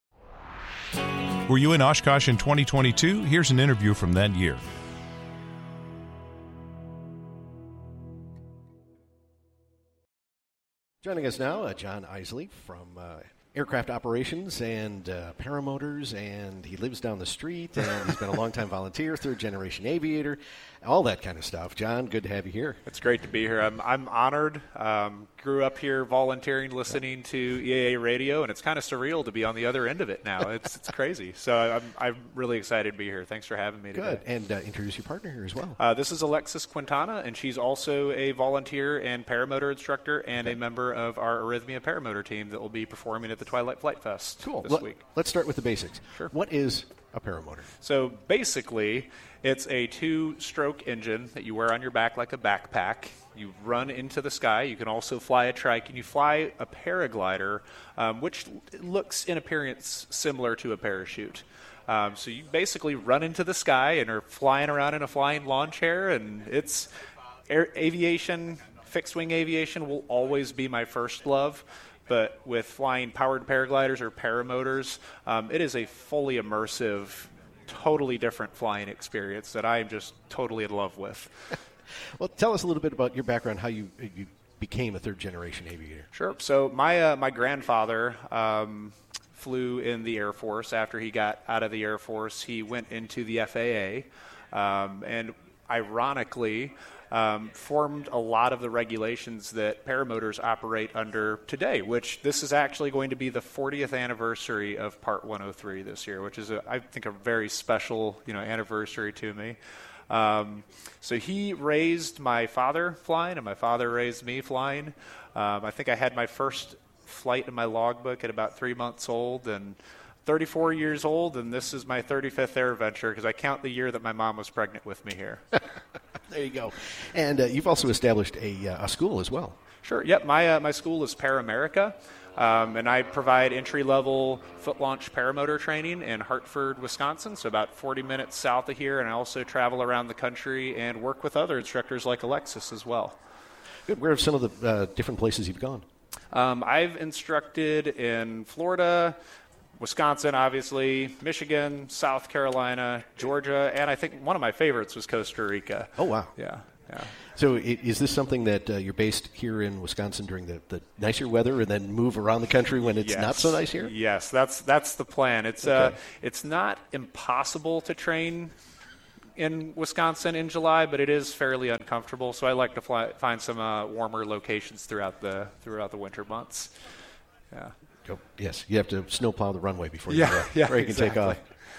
H: Were you in Oshkosh in twenty twenty-two? Here's an interview from that year.
K: Joining us now, uh, John Isley from uh, Aircraft Operations and uh, Paramotors, and he lives down the street, and he's been a longtime volunteer, third-generation aviator, all that kind of stuff. John, good to have you here.
L: It's great to be here. I'm, I'm honored. Um, grew up here volunteering, listening to E A A Radio, and it's kind of surreal to be on the other end of it now. It's it's crazy. So I'm I'm really excited to be here. Thanks for having me today.
K: Good. And uh, introduce your partner here as well.
L: Uh, this is Alexis Quintana, and she's also a volunteer and paramotor instructor and okay. a member of our Arrhythmia paramotor team that will be performing at the Twilight Flight Fest
K: cool.
L: this
K: Let,
L: week.
K: Let's start with the basics.
L: Sure.
K: What is a paramotor?
L: So basically, it's a two-stroke engine that you wear on your back like a backpack. You run into the sky. You can also fly a trike, and you fly a paraglider, um, which looks in appearance similar to a parachute. Um, so you basically run into the sky and are flying around in a flying lawn chair, and it's air, aviation, fixed-wing aviation will always be my first love. But with flying powered paragliders or paramotors, um, it is a fully immersive, totally different flying experience that I am just totally in love with.
K: Well, tell us a little bit about your background, how you you became a third-generation aviator.
L: Sure. So my uh, my grandfather um, flew in the Air Force. After he got out of the Air Force, he went into the F A A, um, and ironically, um, formed a lot of the regulations that paramotors operate under today, which this is actually going to be the fortieth anniversary of Part one oh three this year, which is, a, I think, a very special, you know, anniversary to me. Um, so he raised my father flying, and my father raised me flying. Um, I think I had my first flight in my logbook at about three months old, and thirty-four years old, and this is my thirty-fifth air venture because I count the year that my mom was pregnant with me here.
K: There you go. And uh, you've also established a, uh, a school as well.
L: Sure. Yep. My uh, my school is Paramerica, um, and I provide entry-level foot-launch paramotor training in Hartford, Wisconsin, so about forty minutes south of here, and I also travel around the country and work with other instructors like Alexis as well.
K: Good. Where are some of the uh, different places you've gone?
L: Um, I've instructed in Florida, Wisconsin, obviously, Michigan, South Carolina, Georgia, and I think one of my favorites was Costa Rica.
K: Oh, wow.
L: Yeah, yeah.
K: So i- is this something that uh, you're based here in Wisconsin during the, the nicer weather and then move around the country when it's
L: Yes.
K: not so nice here?
L: Yes, that's that's the plan. It's
K: Okay.
L: uh, it's not impossible to train in Wisconsin in July, but it is fairly uncomfortable. So I like to fly, find some uh, warmer locations throughout the throughout the winter months. Yeah.
K: Go. Yes, you have to snowplow the runway before you,
L: Yeah,
K: uh,
L: yeah,
K: before you can take
L: exactly.
K: off.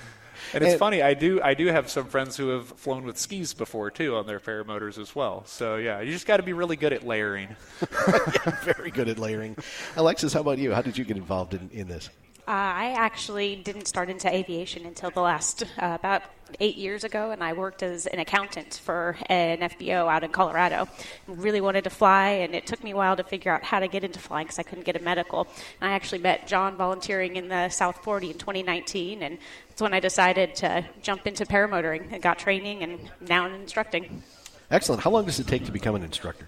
L: And it's
K: And-
L: funny, I do I do have some friends who have flown with skis before too on their paramotors as well. So yeah, you just got to be really good at layering.
K: Yeah, very good at layering. Alexis, how about you? How did you get involved in, in this?
M: Uh, I actually didn't start into aviation until the last uh, about eight years ago, and I worked as an accountant for an F B O out in Colorado. Really wanted to fly, and it took me a while to figure out how to get into flying because I couldn't get a medical. And I actually met John volunteering in the South forty in twenty nineteen, and that's when I decided to jump into paramotoring and got training, and now I'm instructing.
K: Excellent. How long does it take to become an instructor?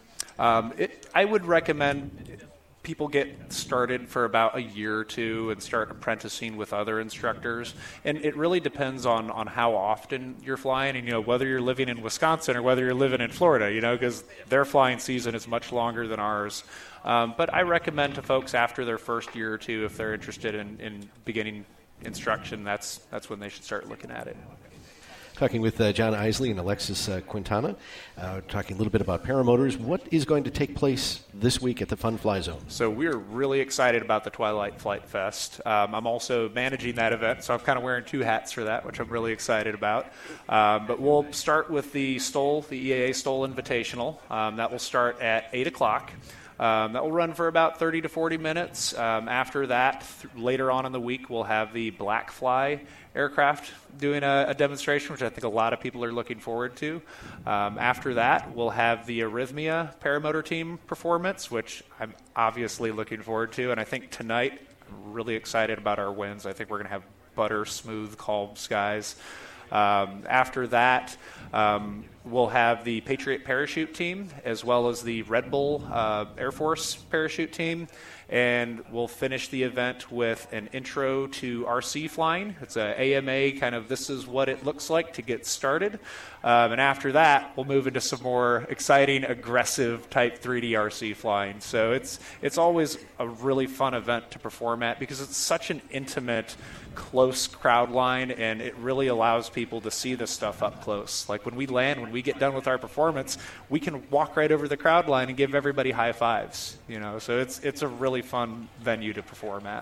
L: Um, it, I would recommend people get started for about a year or two and start apprenticing with other instructors. And it really depends on, on how often you're flying and, you know, whether you're living in Wisconsin or whether you're living in Florida, you know, because their flying season is much longer than ours. Um, but I recommend to folks after their first year or two, if they're interested in, in beginning instruction, that's that's when they should start looking at it.
K: Talking with uh, John Isley and Alexis uh, Quintana, uh, talking a little bit about paramotors. What is going to take place this week at the Fun Fly Zone?
L: So we're really excited about the Twilight Flight Fest. Um, I'm also managing that event, so I'm kind of wearing two hats for that, which I'm really excited about. Um, but we'll start with the Stoll, the E A A Stoll Invitational. Um, that will start at eight o'clock. Um, that will run for about thirty to forty minutes. Um, after that, th- later on in the week, we'll have the Black Fly aircraft doing a, a demonstration, which I think a lot of people are looking forward to. Um, after that, we'll have the Arrhythmia paramotor team performance, which I'm obviously looking forward to. And I think tonight, I'm really excited about our wins. I think we're going to have butter, smooth, calm skies. Um, after that, um, we'll have the Patriot parachute team as well as the Red Bull uh, Air Force parachute team. And we'll finish the event with an intro to R C flying. It's a A M A kind of this is what it looks like to get started. Um, and after that, we'll move into some more exciting, aggressive type three D R C flying. So it's it's always a really fun event to perform at because it's such an intimate, close crowd line, and it really allows people to see this stuff up close. Like when we land, when we get done with our performance, we can walk right over the crowd line and give everybody high fives. You know, so it's it's a really fun venue to perform at.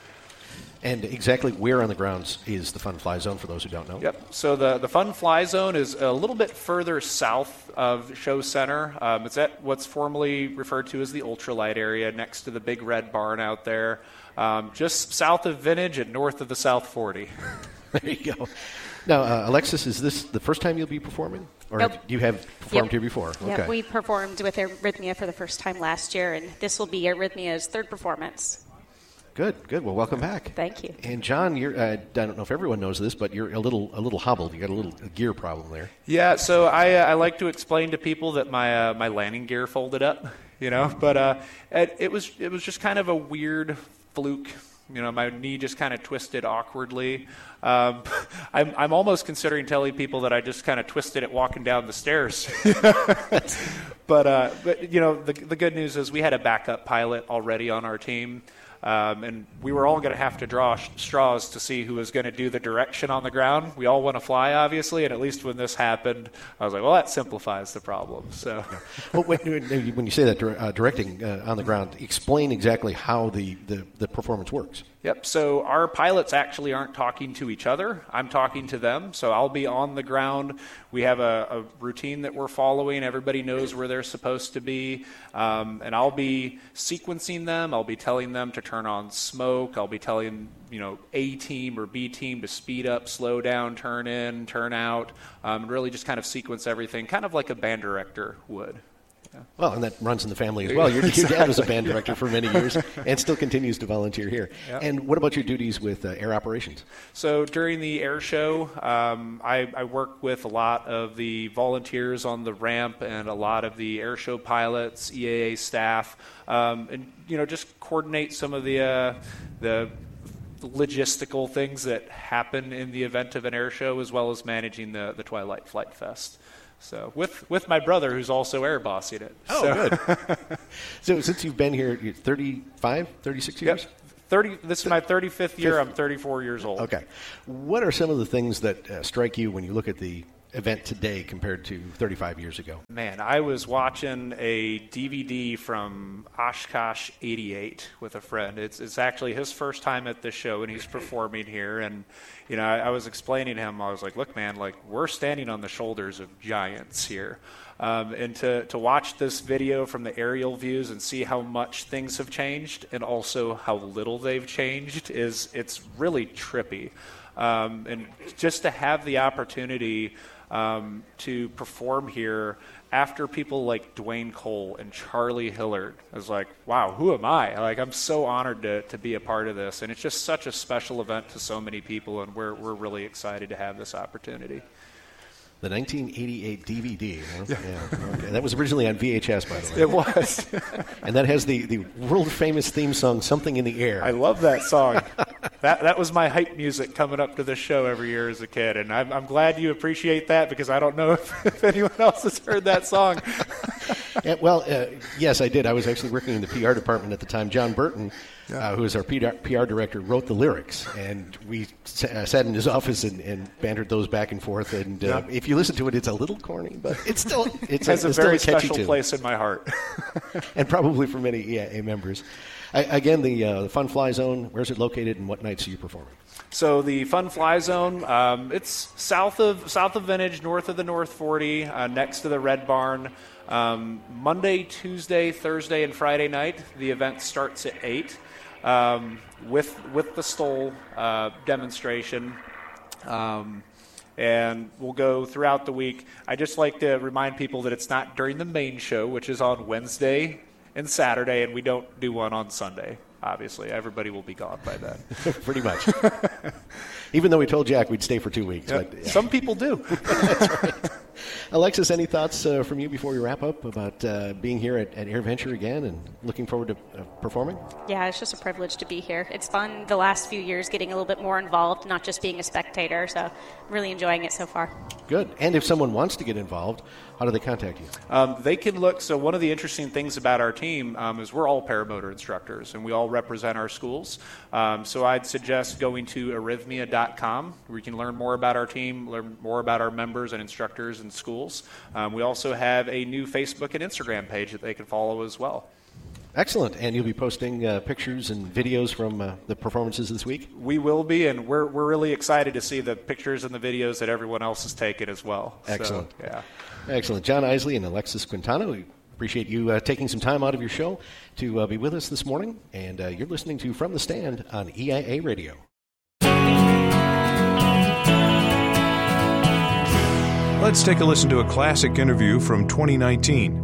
K: And exactly where on the grounds is the Fun Fly Zone for those who don't know?
L: Yep. So the, the Fun Fly Zone is a little bit further south of Show Center. Um, it's at what's formerly referred to as the ultralight area next to the big red barn out there, um, just south of Vintage and north of the South forty.
K: There you go. Now, uh, Alexis, is this the first time you'll be performing? Or
M: Nope.
K: have you have performed
M: Yep.
K: here before?
M: Yeah,
K: Okay.
M: we performed with Arrhythmia for the first time last year, and this will be Arrhythmia's third performance.
K: Good, good. Well, welcome back.
M: Thank you.
K: And John, you're, uh, I don't know if everyone knows this, but you're a little a little hobbled. You got a little gear problem there.
L: Yeah, so I, uh, I like to explain to people that my uh, my landing gear folded up, you know, but uh, it, it was it was just kind of a weird fluke. You know, my knee just kind of twisted awkwardly. Um, I'm, I'm almost considering telling people that I just kind of twisted it walking down the stairs. but, uh, but, you know, the, the good news is we had a backup pilot already on our team. Um, and we were all going to have to draw sh- straws to see who was going to do the direction on the ground. We all want to fly, obviously, and at least when this happened, I was like, well, that simplifies the problem. So,
K: Well, when, when you say that dir- uh, directing uh, on the ground, explain exactly how the, the, the performance works.
L: Yep, so our pilots actually aren't talking to each other. I'm talking to them, so I'll be on the ground. We have a, a routine that we're following. Everybody knows where they're supposed to be, um, and I'll be sequencing them. I'll be telling them to turn on smoke. I'll be telling, you know, A team or B team to speed up, slow down, turn in, turn out, um, and really just kind of sequence everything, kind of like a band director would.
K: Well, and that runs in the family as well. Your, your dad was a band director for many years and still continues to volunteer here.
L: Yep.
K: And what about your duties with uh, air operations?
L: So during the air show, um, I, I work with a lot of the volunteers on the ramp and a lot of the air show pilots, E A A staff, um, and you know just coordinate some of the uh, the logistical things that happen in the event of an air show, as well as managing the, the Twilight Flight Fest. So with with my brother, who's also air bossing it.
K: Oh,
L: so.
K: good. So since you've been here, you're thirty-five, thirty-six years?
L: Yep. thirty. This is my thirty-fifth year. I'm thirty-four years old.
K: Okay. What are some of the things that uh, strike you when you look at the event today compared to thirty-five years ago?
L: Man, I was watching a D V D from Oshkosh eighty-eight with a friend. It's it's actually his first time at this show, and he's performing here. And, you know, I, I was explaining to him, I was like, look, man, like, we're standing on the shoulders of giants here. Um, and to, to watch this video from the aerial views and see how much things have changed and also how little they've changed is it's really trippy. Um, and just to have the opportunity um, to perform here after people like Dwayne Cole and Charlie Hillard, I was like, wow, who am I? Like, I'm so honored to, to be a part of this. And it's just such a special event to so many people, and we're we're really excited to have this opportunity.
K: The nineteen eighty-eight D V D. Huh? Yeah. Okay. That was originally on V H S, by the way.
L: It was.
K: And that has the, the world-famous theme song, Something in the Air.
L: I love that song. that that was my hype music coming up to this show every year as a kid. And I'm, I'm glad you appreciate that, because I don't know if, if anyone else has heard that song.
K: Yeah, well, uh, yes, I did. I was actually working in the P R department at the time. John Burton, uh, who is our P R, P R director, wrote the lyrics, and we s- uh, sat in his office and, and bantered those back and forth. And uh,
L: Yeah.
K: if you listen to it, it's a little corny, but it's still it's
L: has
K: a,
L: a
K: it's
L: very
K: still a catchy
L: special
K: tune.
L: place in my heart.
K: And probably for many E A A members. I, again, the, uh, the Fun Fly Zone, where's it located, and what nights are you performing?
L: So the Fun Fly Zone, um, it's south of south of Vintage, north of the North forty, uh, next to the Red Barn. Um, Monday, Tuesday, Thursday, and Friday night, the event starts at eight um, with with the Stoll uh, demonstration. Um, and we'll go throughout the week. I just like to remind people that it's not during the main show, which is on Wednesday and Saturday, and we don't do one on Sunday. Obviously, everybody will be gone by then.
K: Pretty much. Even though we told Jack we'd stay for two weeks.
L: Yep.
K: But, yeah.
L: Some people do.
K: That's right. Alexis, any thoughts uh, from you before we wrap up about uh, being here at, at AirVenture again and looking forward to uh, performing?
M: Yeah, it's just a privilege to be here. It's fun the last few years getting a little bit more involved, not just being a spectator, so really enjoying it so far.
K: Good. And if someone wants to get involved, how do they contact you?
L: Um, they can look. So one of the interesting things about our team um, is we're all paramotor instructors, and we all represent our schools. Um, so I'd suggest going to arrhythmia dot com, where you can learn more about our team, learn more about our members and instructors and schools. Um, we also have a new Facebook and Instagram page that they can follow as well.
K: Excellent. And you'll be posting uh, pictures and videos from uh, the performances this week?
L: We will be, and we're we're really excited to see the pictures and the videos that everyone else has taken as well.
K: Excellent.
L: So, yeah.
K: Excellent. John Isley and Alexis Quintana, we appreciate you uh, taking some time out of your show to uh, be with us this morning. And uh, you're listening to From the Stand on E I A Radio.
H: Let's take a listen to a classic interview from twenty nineteen.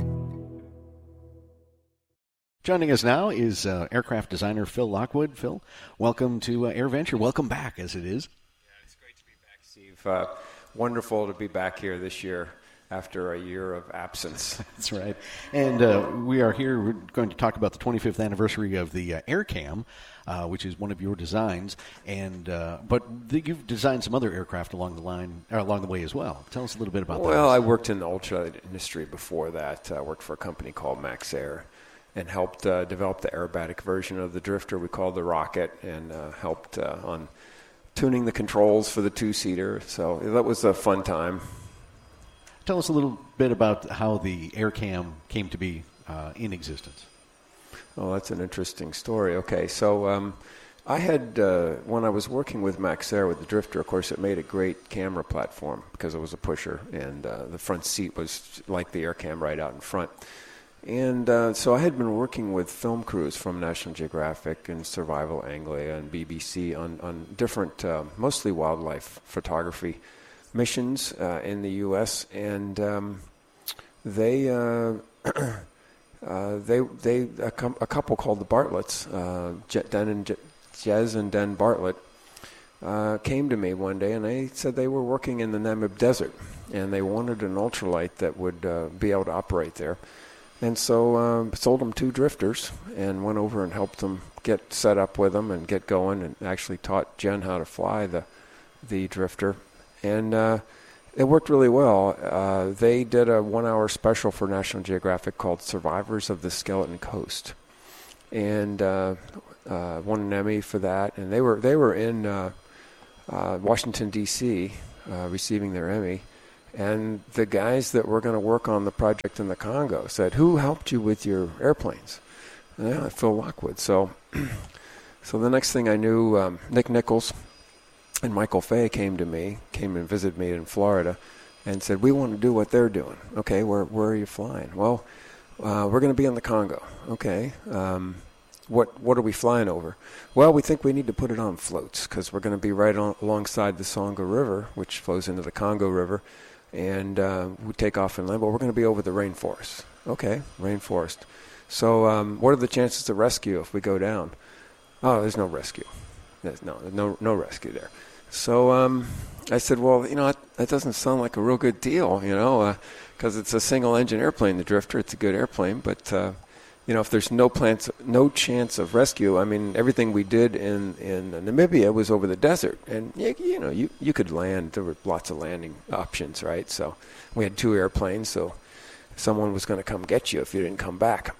K: Joining us now is uh, aircraft designer Phil Lockwood. Phil, welcome to uh, AirVenture. Welcome back, as it is.
N: Yeah, it's great to be back, Steve. Uh, wonderful to be back here this year after a year of absence.
K: That's right. And uh, we are here. We're going to talk about the twenty-fifth anniversary of the uh, AirCam, uh, which is one of your designs. And uh, but the, you've designed some other aircraft along the line, or along the way as well. Tell us a little bit about that.
N: Well, I worked in the ultralight industry before that. I worked for a company called Maxair and helped uh, develop the aerobatic version of the Drifter we called the Rocket, and uh, helped uh, on tuning the controls for the two-seater. So that was a fun time.
K: Tell us a little bit about how the AirCam came to be uh, in existence.
N: Oh, that's an interesting story. Okay, so um, I had, uh, when I was working with Maxair with the Drifter, of course, it made a great camera platform because it was a pusher, and uh, the front seat was like the AirCam right out in front. And uh, so I had been working with film crews from National Geographic and Survival Anglia and B B C on, on different, uh, mostly wildlife photography missions uh, in the U S, and um, they, uh, uh, they, they, a, com- a couple called the Bartletts, uh, Je- Den and Je- Jez and Den Bartlett, uh, came to me one day, and they said they were working in the Namib Desert, and they wanted an ultralight that would uh, be able to operate there. And so um, sold them two drifters and went over and helped them get set up with them and get going, and actually taught Jen how to fly the the drifter. And uh, it worked really well. Uh, they did a one-hour special for National Geographic called Survivors of the Skeleton Coast, and uh, uh, won an Emmy for that. And they were they were in uh, uh, Washington, D C, uh, receiving their Emmy. And the guys that were going to work on the project in the Congo said, "Who helped you with your airplanes?" And, yeah, Phil Lockwood. So, so the next thing I knew, um, Nick Nichols and Michael Fay came to me, came and visited me in Florida, and said, "We want to do what they're doing." Okay, where where are you flying? Well, uh, we're going to be in the Congo. Okay, um, what what are we flying over? Well, we think we need to put it on floats because we're going to be right on, alongside the Songa River, which flows into the Congo River. And uh, we take off and land, but we're going to be over the rainforest. Okay, rainforest. So um, what are the chances of rescue if we go down? Oh, there's no rescue. There's no, no, no rescue there. So um, I said, well, you know, that, that doesn't sound like a real good deal, you know, because uh, it's a single-engine airplane, the Drifter. It's a good airplane, but uh, you know, if there's no plans, no chance of rescue, I mean, everything we did in, in Namibia was over the desert. And, you, you know, you, you could land. There were lots of landing options, right? So we had two airplanes, so someone was going to come get you if you didn't come back.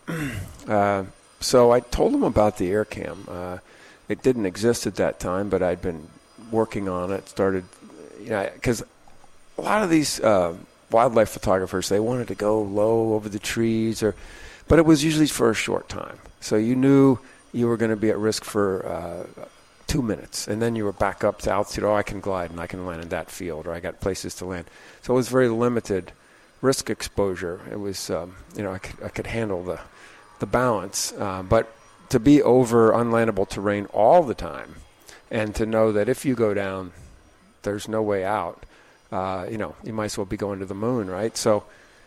N: uh, so I told them about the AirCam. Uh, it didn't exist at that time, but I'd been working on it, started, you know, because a lot of these uh, wildlife photographers, they wanted to go low over the trees or... But it was usually for a short time. So you knew you were going to be at risk for uh, two minutes. And then you were back up to altitude. Oh, I can glide and I can land in that field, or I got places to land. So it was very limited risk exposure. It was, um, you know, I could, I could handle the, the balance. Uh, but to be over unlandable terrain all the time and to know that if you go down, there's no way out, uh, you know, you might as well be going to the moon, right? So...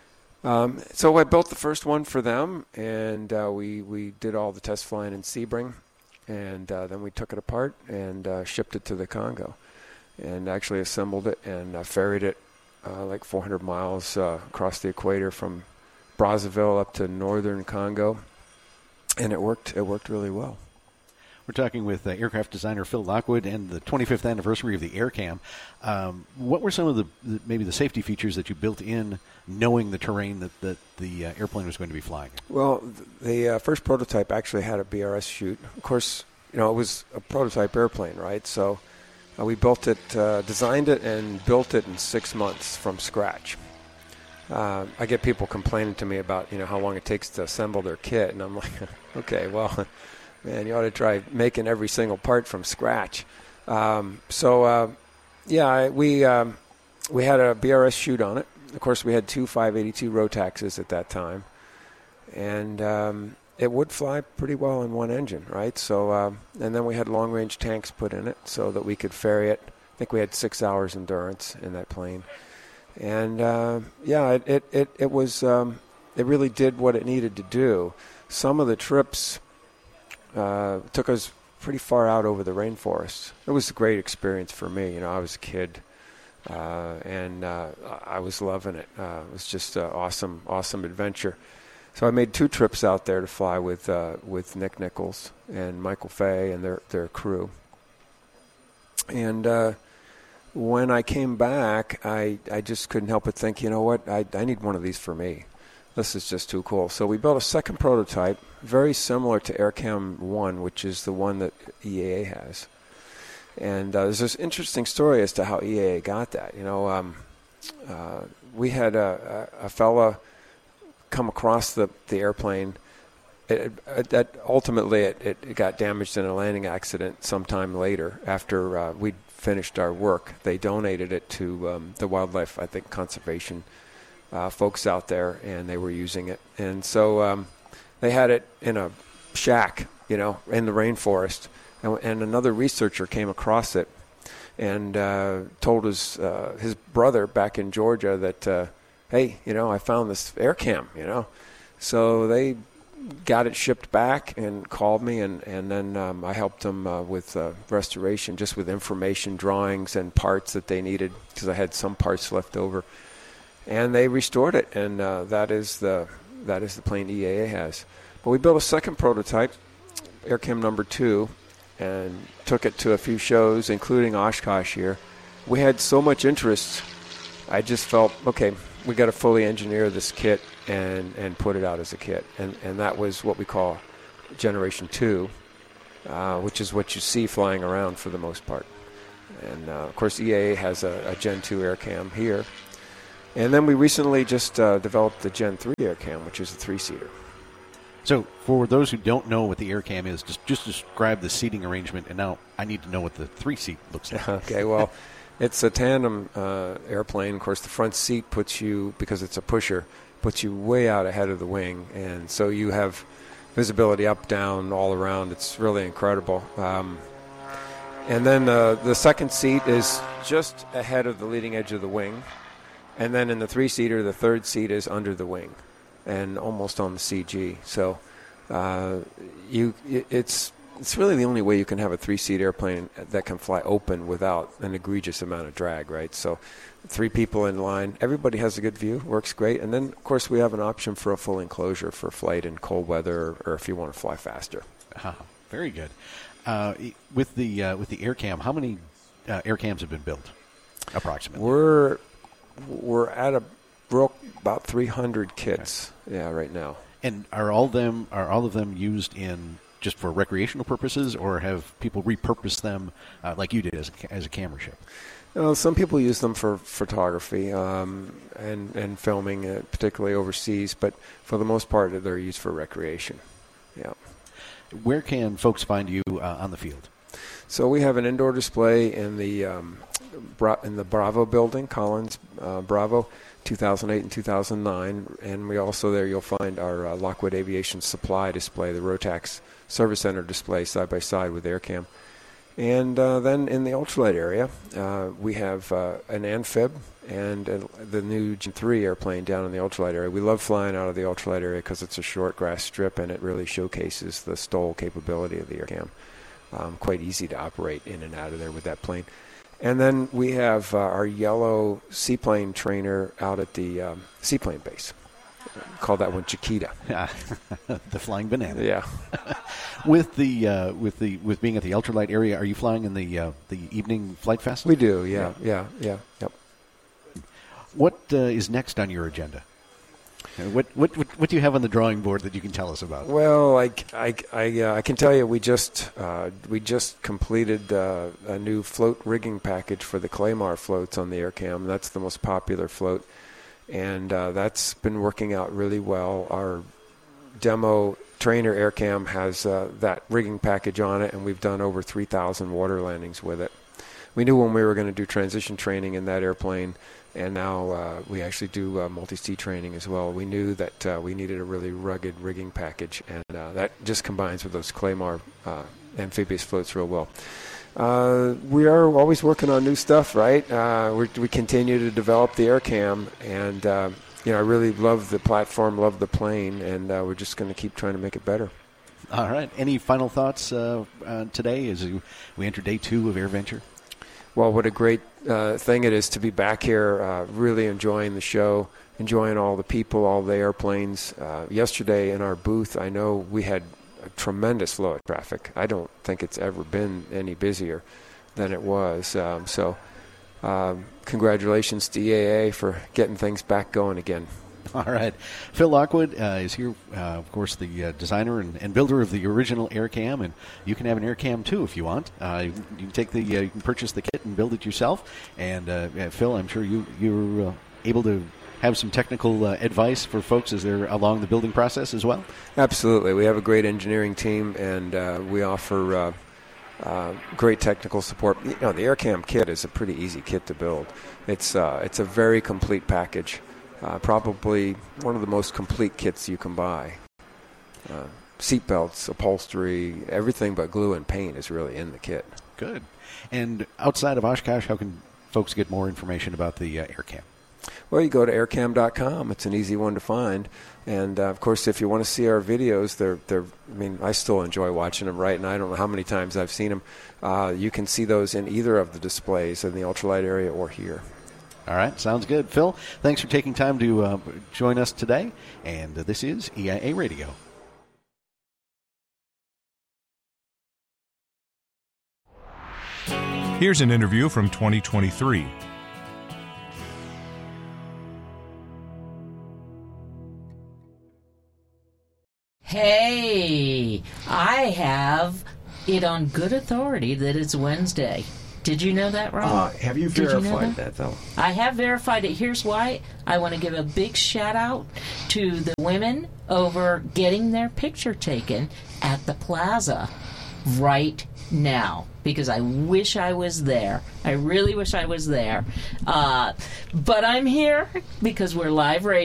N: Um, so I built the first one for them, and uh, we, we did all the test flying in Sebring, and uh, then we took it apart and uh, shipped it to the Congo, and actually assembled it and uh, ferried it uh, like four hundred miles uh, across the equator from Brazzaville up to northern Congo, and it worked. It worked really well.
I: We're talking with uh, aircraft designer Phil Lockwood and the twenty-fifth anniversary of the AirCam. Um, what were some of the, the maybe the safety features that you built in, knowing the terrain that, that the uh, airplane was going to be flying in?
N: Well, the uh, first prototype actually had a B R S chute. Of course, you know, it was a prototype airplane, right? So uh, we built it, uh, designed it, and built it in six months from scratch. Uh, I get people complaining to me about, you know, how long it takes to assemble their kit, and I'm like, okay, well... Man, you ought to try making every single part from scratch. Um, so, uh, yeah, we um, we had a B R S chute on it. Of course, we had two five eighty-two Rotaxes at that time. And um, it would fly pretty well in one engine, right? So, uh, and then we had long-range tanks put in it so that we could ferry it. I think we had six hours endurance in that plane. And, uh, yeah, it, it, it, it was, um, it really did what it needed to do. Some of the trips... Uh, took us pretty far out over the rainforest. It was a great experience for me. You know, I was a kid, uh, and uh, I was loving it. Uh, it was just an awesome, awesome adventure. So I made two trips out there to fly with uh, with Nick Nichols and Michael Fay and their their crew. And uh, when I came back, I, I just couldn't help but think, you know what, I, I need one of these for me. This is just too cool. So we built a second prototype, very similar to AirCam one, which is the one that E A A has. And uh, there's this interesting story as to how E A A got that. You know, um, uh, we had a, a, a fella come across the, the airplane. It, it, that ultimately, it, it, it got damaged in a landing accident sometime later after uh, we'd finished our work. They donated it to um, the wildlife, I think, conservation Uh, folks out there, and they were using it. And so um, they had it in a shack, you know, in the rainforest. And, and another researcher came across it and uh, told his, uh, his brother back in Georgia that, uh, hey, you know, I found this AirCam, you know. So they got it shipped back and called me, and, and then um, I helped them uh, with uh, restoration, just with information, drawings, and parts that they needed, because I had some parts left over. And they restored it, and uh, that is the that is the plane E A A has. But we built a second prototype, AirCam number two, and took it to a few shows, including Oshkosh here. We had so much interest, I just felt, okay, we got to fully engineer this kit and, and put it out as a kit. And, and that was what we call Generation two, uh, which is what you see flying around for the most part. And, uh, of course, E A A has a, a Gen two AirCam here. And then we recently just uh, developed the Gen three AirCam, which is a three-seater.
I: So for those who don't know what the AirCam is, just, just describe the seating arrangement, and now I need to know what the three-seat looks like.
N: Okay, well, it's a tandem uh, airplane. Of course, the front seat puts you, because it's a pusher, puts you way out ahead of the wing, and so you have visibility up, down, all around. It's really incredible. Um, and then uh, the second seat is just ahead of the leading edge of the wing, and then in the three-seater, the third seat is under the wing and almost on the C G. So uh, you, it's it's really the only way you can have a three-seat airplane that can fly open without an egregious amount of drag, right? So three people in line, everybody has a good view, works great. And then, of course, we have an option for a full enclosure for flight in cold weather or if you want to fly faster.
I: Uh, very good. Uh, with the uh, with the AirCam, how many uh, AirCams have been built, approximately?
N: We're we're at a about three hundred kits, okay. yeah, right now.
I: And are all them are all of them used in just for recreational purposes, or have people repurposed them uh, like you did as a, as a camera ship?
N: Uh, some people use them for photography um, and and filming, uh, particularly overseas. But for the most part, they're used for recreation. Yeah.
I: Where can folks find you uh, on the field?
N: So we have an indoor display in the um, Bra- in the Bravo building, Collins uh, Bravo, two thousand eight and two thousand nine, and we also there you'll find our uh, Lockwood Aviation Supply display, the Rotax Service Center display, side by side with AirCam. And uh, then in the ultralight area, uh, we have uh, an Amphib and uh, the new Gen three airplane down in the ultralight area. We love flying out of the ultralight area because it's a short grass strip and it really showcases the S T O L capability of the AirCam. Um, quite easy to operate in and out of there with that plane. And then we have uh, our yellow seaplane trainer out at the um, seaplane base. Call that one Chiquita.
I: The flying banana.
N: Yeah.
I: with the uh, with the with being at the ultralight area, are you flying in the uh, the evening flight fest?
N: We do. Yeah. Yeah. Yeah. Yep.
I: What uh, is next on your agenda? What, what what what do you have on the drawing board that you can tell us about?
N: Well, I, I, I, uh, I can tell you we just uh, we just completed uh, a new float rigging package for the Claymar floats on the AirCam. That's the most popular float, and uh, that's been working out really well. Our demo trainer AirCam has uh, that rigging package on it, and we've done over three thousand water landings with it. We knew when we were going to do transition training in that airplane, and now uh, we actually do uh, multi-seat training as well. We knew that uh, we needed a really rugged rigging package, and uh, that just combines with those Claymar uh, amphibious floats real well. Uh, we are always working on new stuff, right? Uh, we're, we continue to develop the AirCam, and uh, you know, I really love the platform, love the plane, and uh, we're just going to keep trying to make it better.
I: All right. Any final thoughts uh, uh, today as we enter day two of AirVenture?
N: Well, what a great uh, thing it is to be back here, uh, really enjoying the show, enjoying all the people, all the airplanes. Uh, yesterday in our booth, I know we had a tremendous flow of traffic. I don't think it's ever been any busier than it was. Um, so um, congratulations to E A A for getting things back going again.
I: All right. Phil Lockwood uh, is here, uh, of course, the uh, designer and, and builder of the original AirCam, and you can have an AirCam too if you want. Uh, you, you can take the, uh, you can purchase the kit and build it yourself. And uh, yeah, Phil, I'm sure you you're uh, able to have some technical uh, advice for folks as they're along the building process as well.
N: Absolutely. We have a great engineering team, and uh, we offer uh, uh, great technical support. You know, the AirCam kit is a pretty easy kit to build. It's uh, it's a very complete package. Uh, probably one of the most complete kits you can buy. Uh, seat belts, upholstery, everything but glue and paint is really in the kit.
I: Good. And outside of Oshkosh, how can folks get more information about the uh, AirCam?
N: Well, you go to aircam dot com. It's an easy one to find. And, uh, of course, if you want to see our videos, they're, they're, I mean, I still enjoy watching them, right? And I don't know how many times I've seen them. Uh, you can see those in either of the displays in the ultralight area or here.
I: All right, sounds good. Phil, thanks for taking time to uh, join us today, and uh, this is E I A Radio.
H: Here's an interview from twenty twenty-three.
C: Hey, I have it on good authority that it's Wednesday. Did you know that, Ron?
O: Uh, have you
C: Did you know
O: verified
C: that?
O: that, though?
C: I have verified it. Here's why. I want to give a big shout out to the women over getting their picture taken at the plaza right now, because I wish I was there. I really wish I was there. Uh, but I'm here because we're live radio.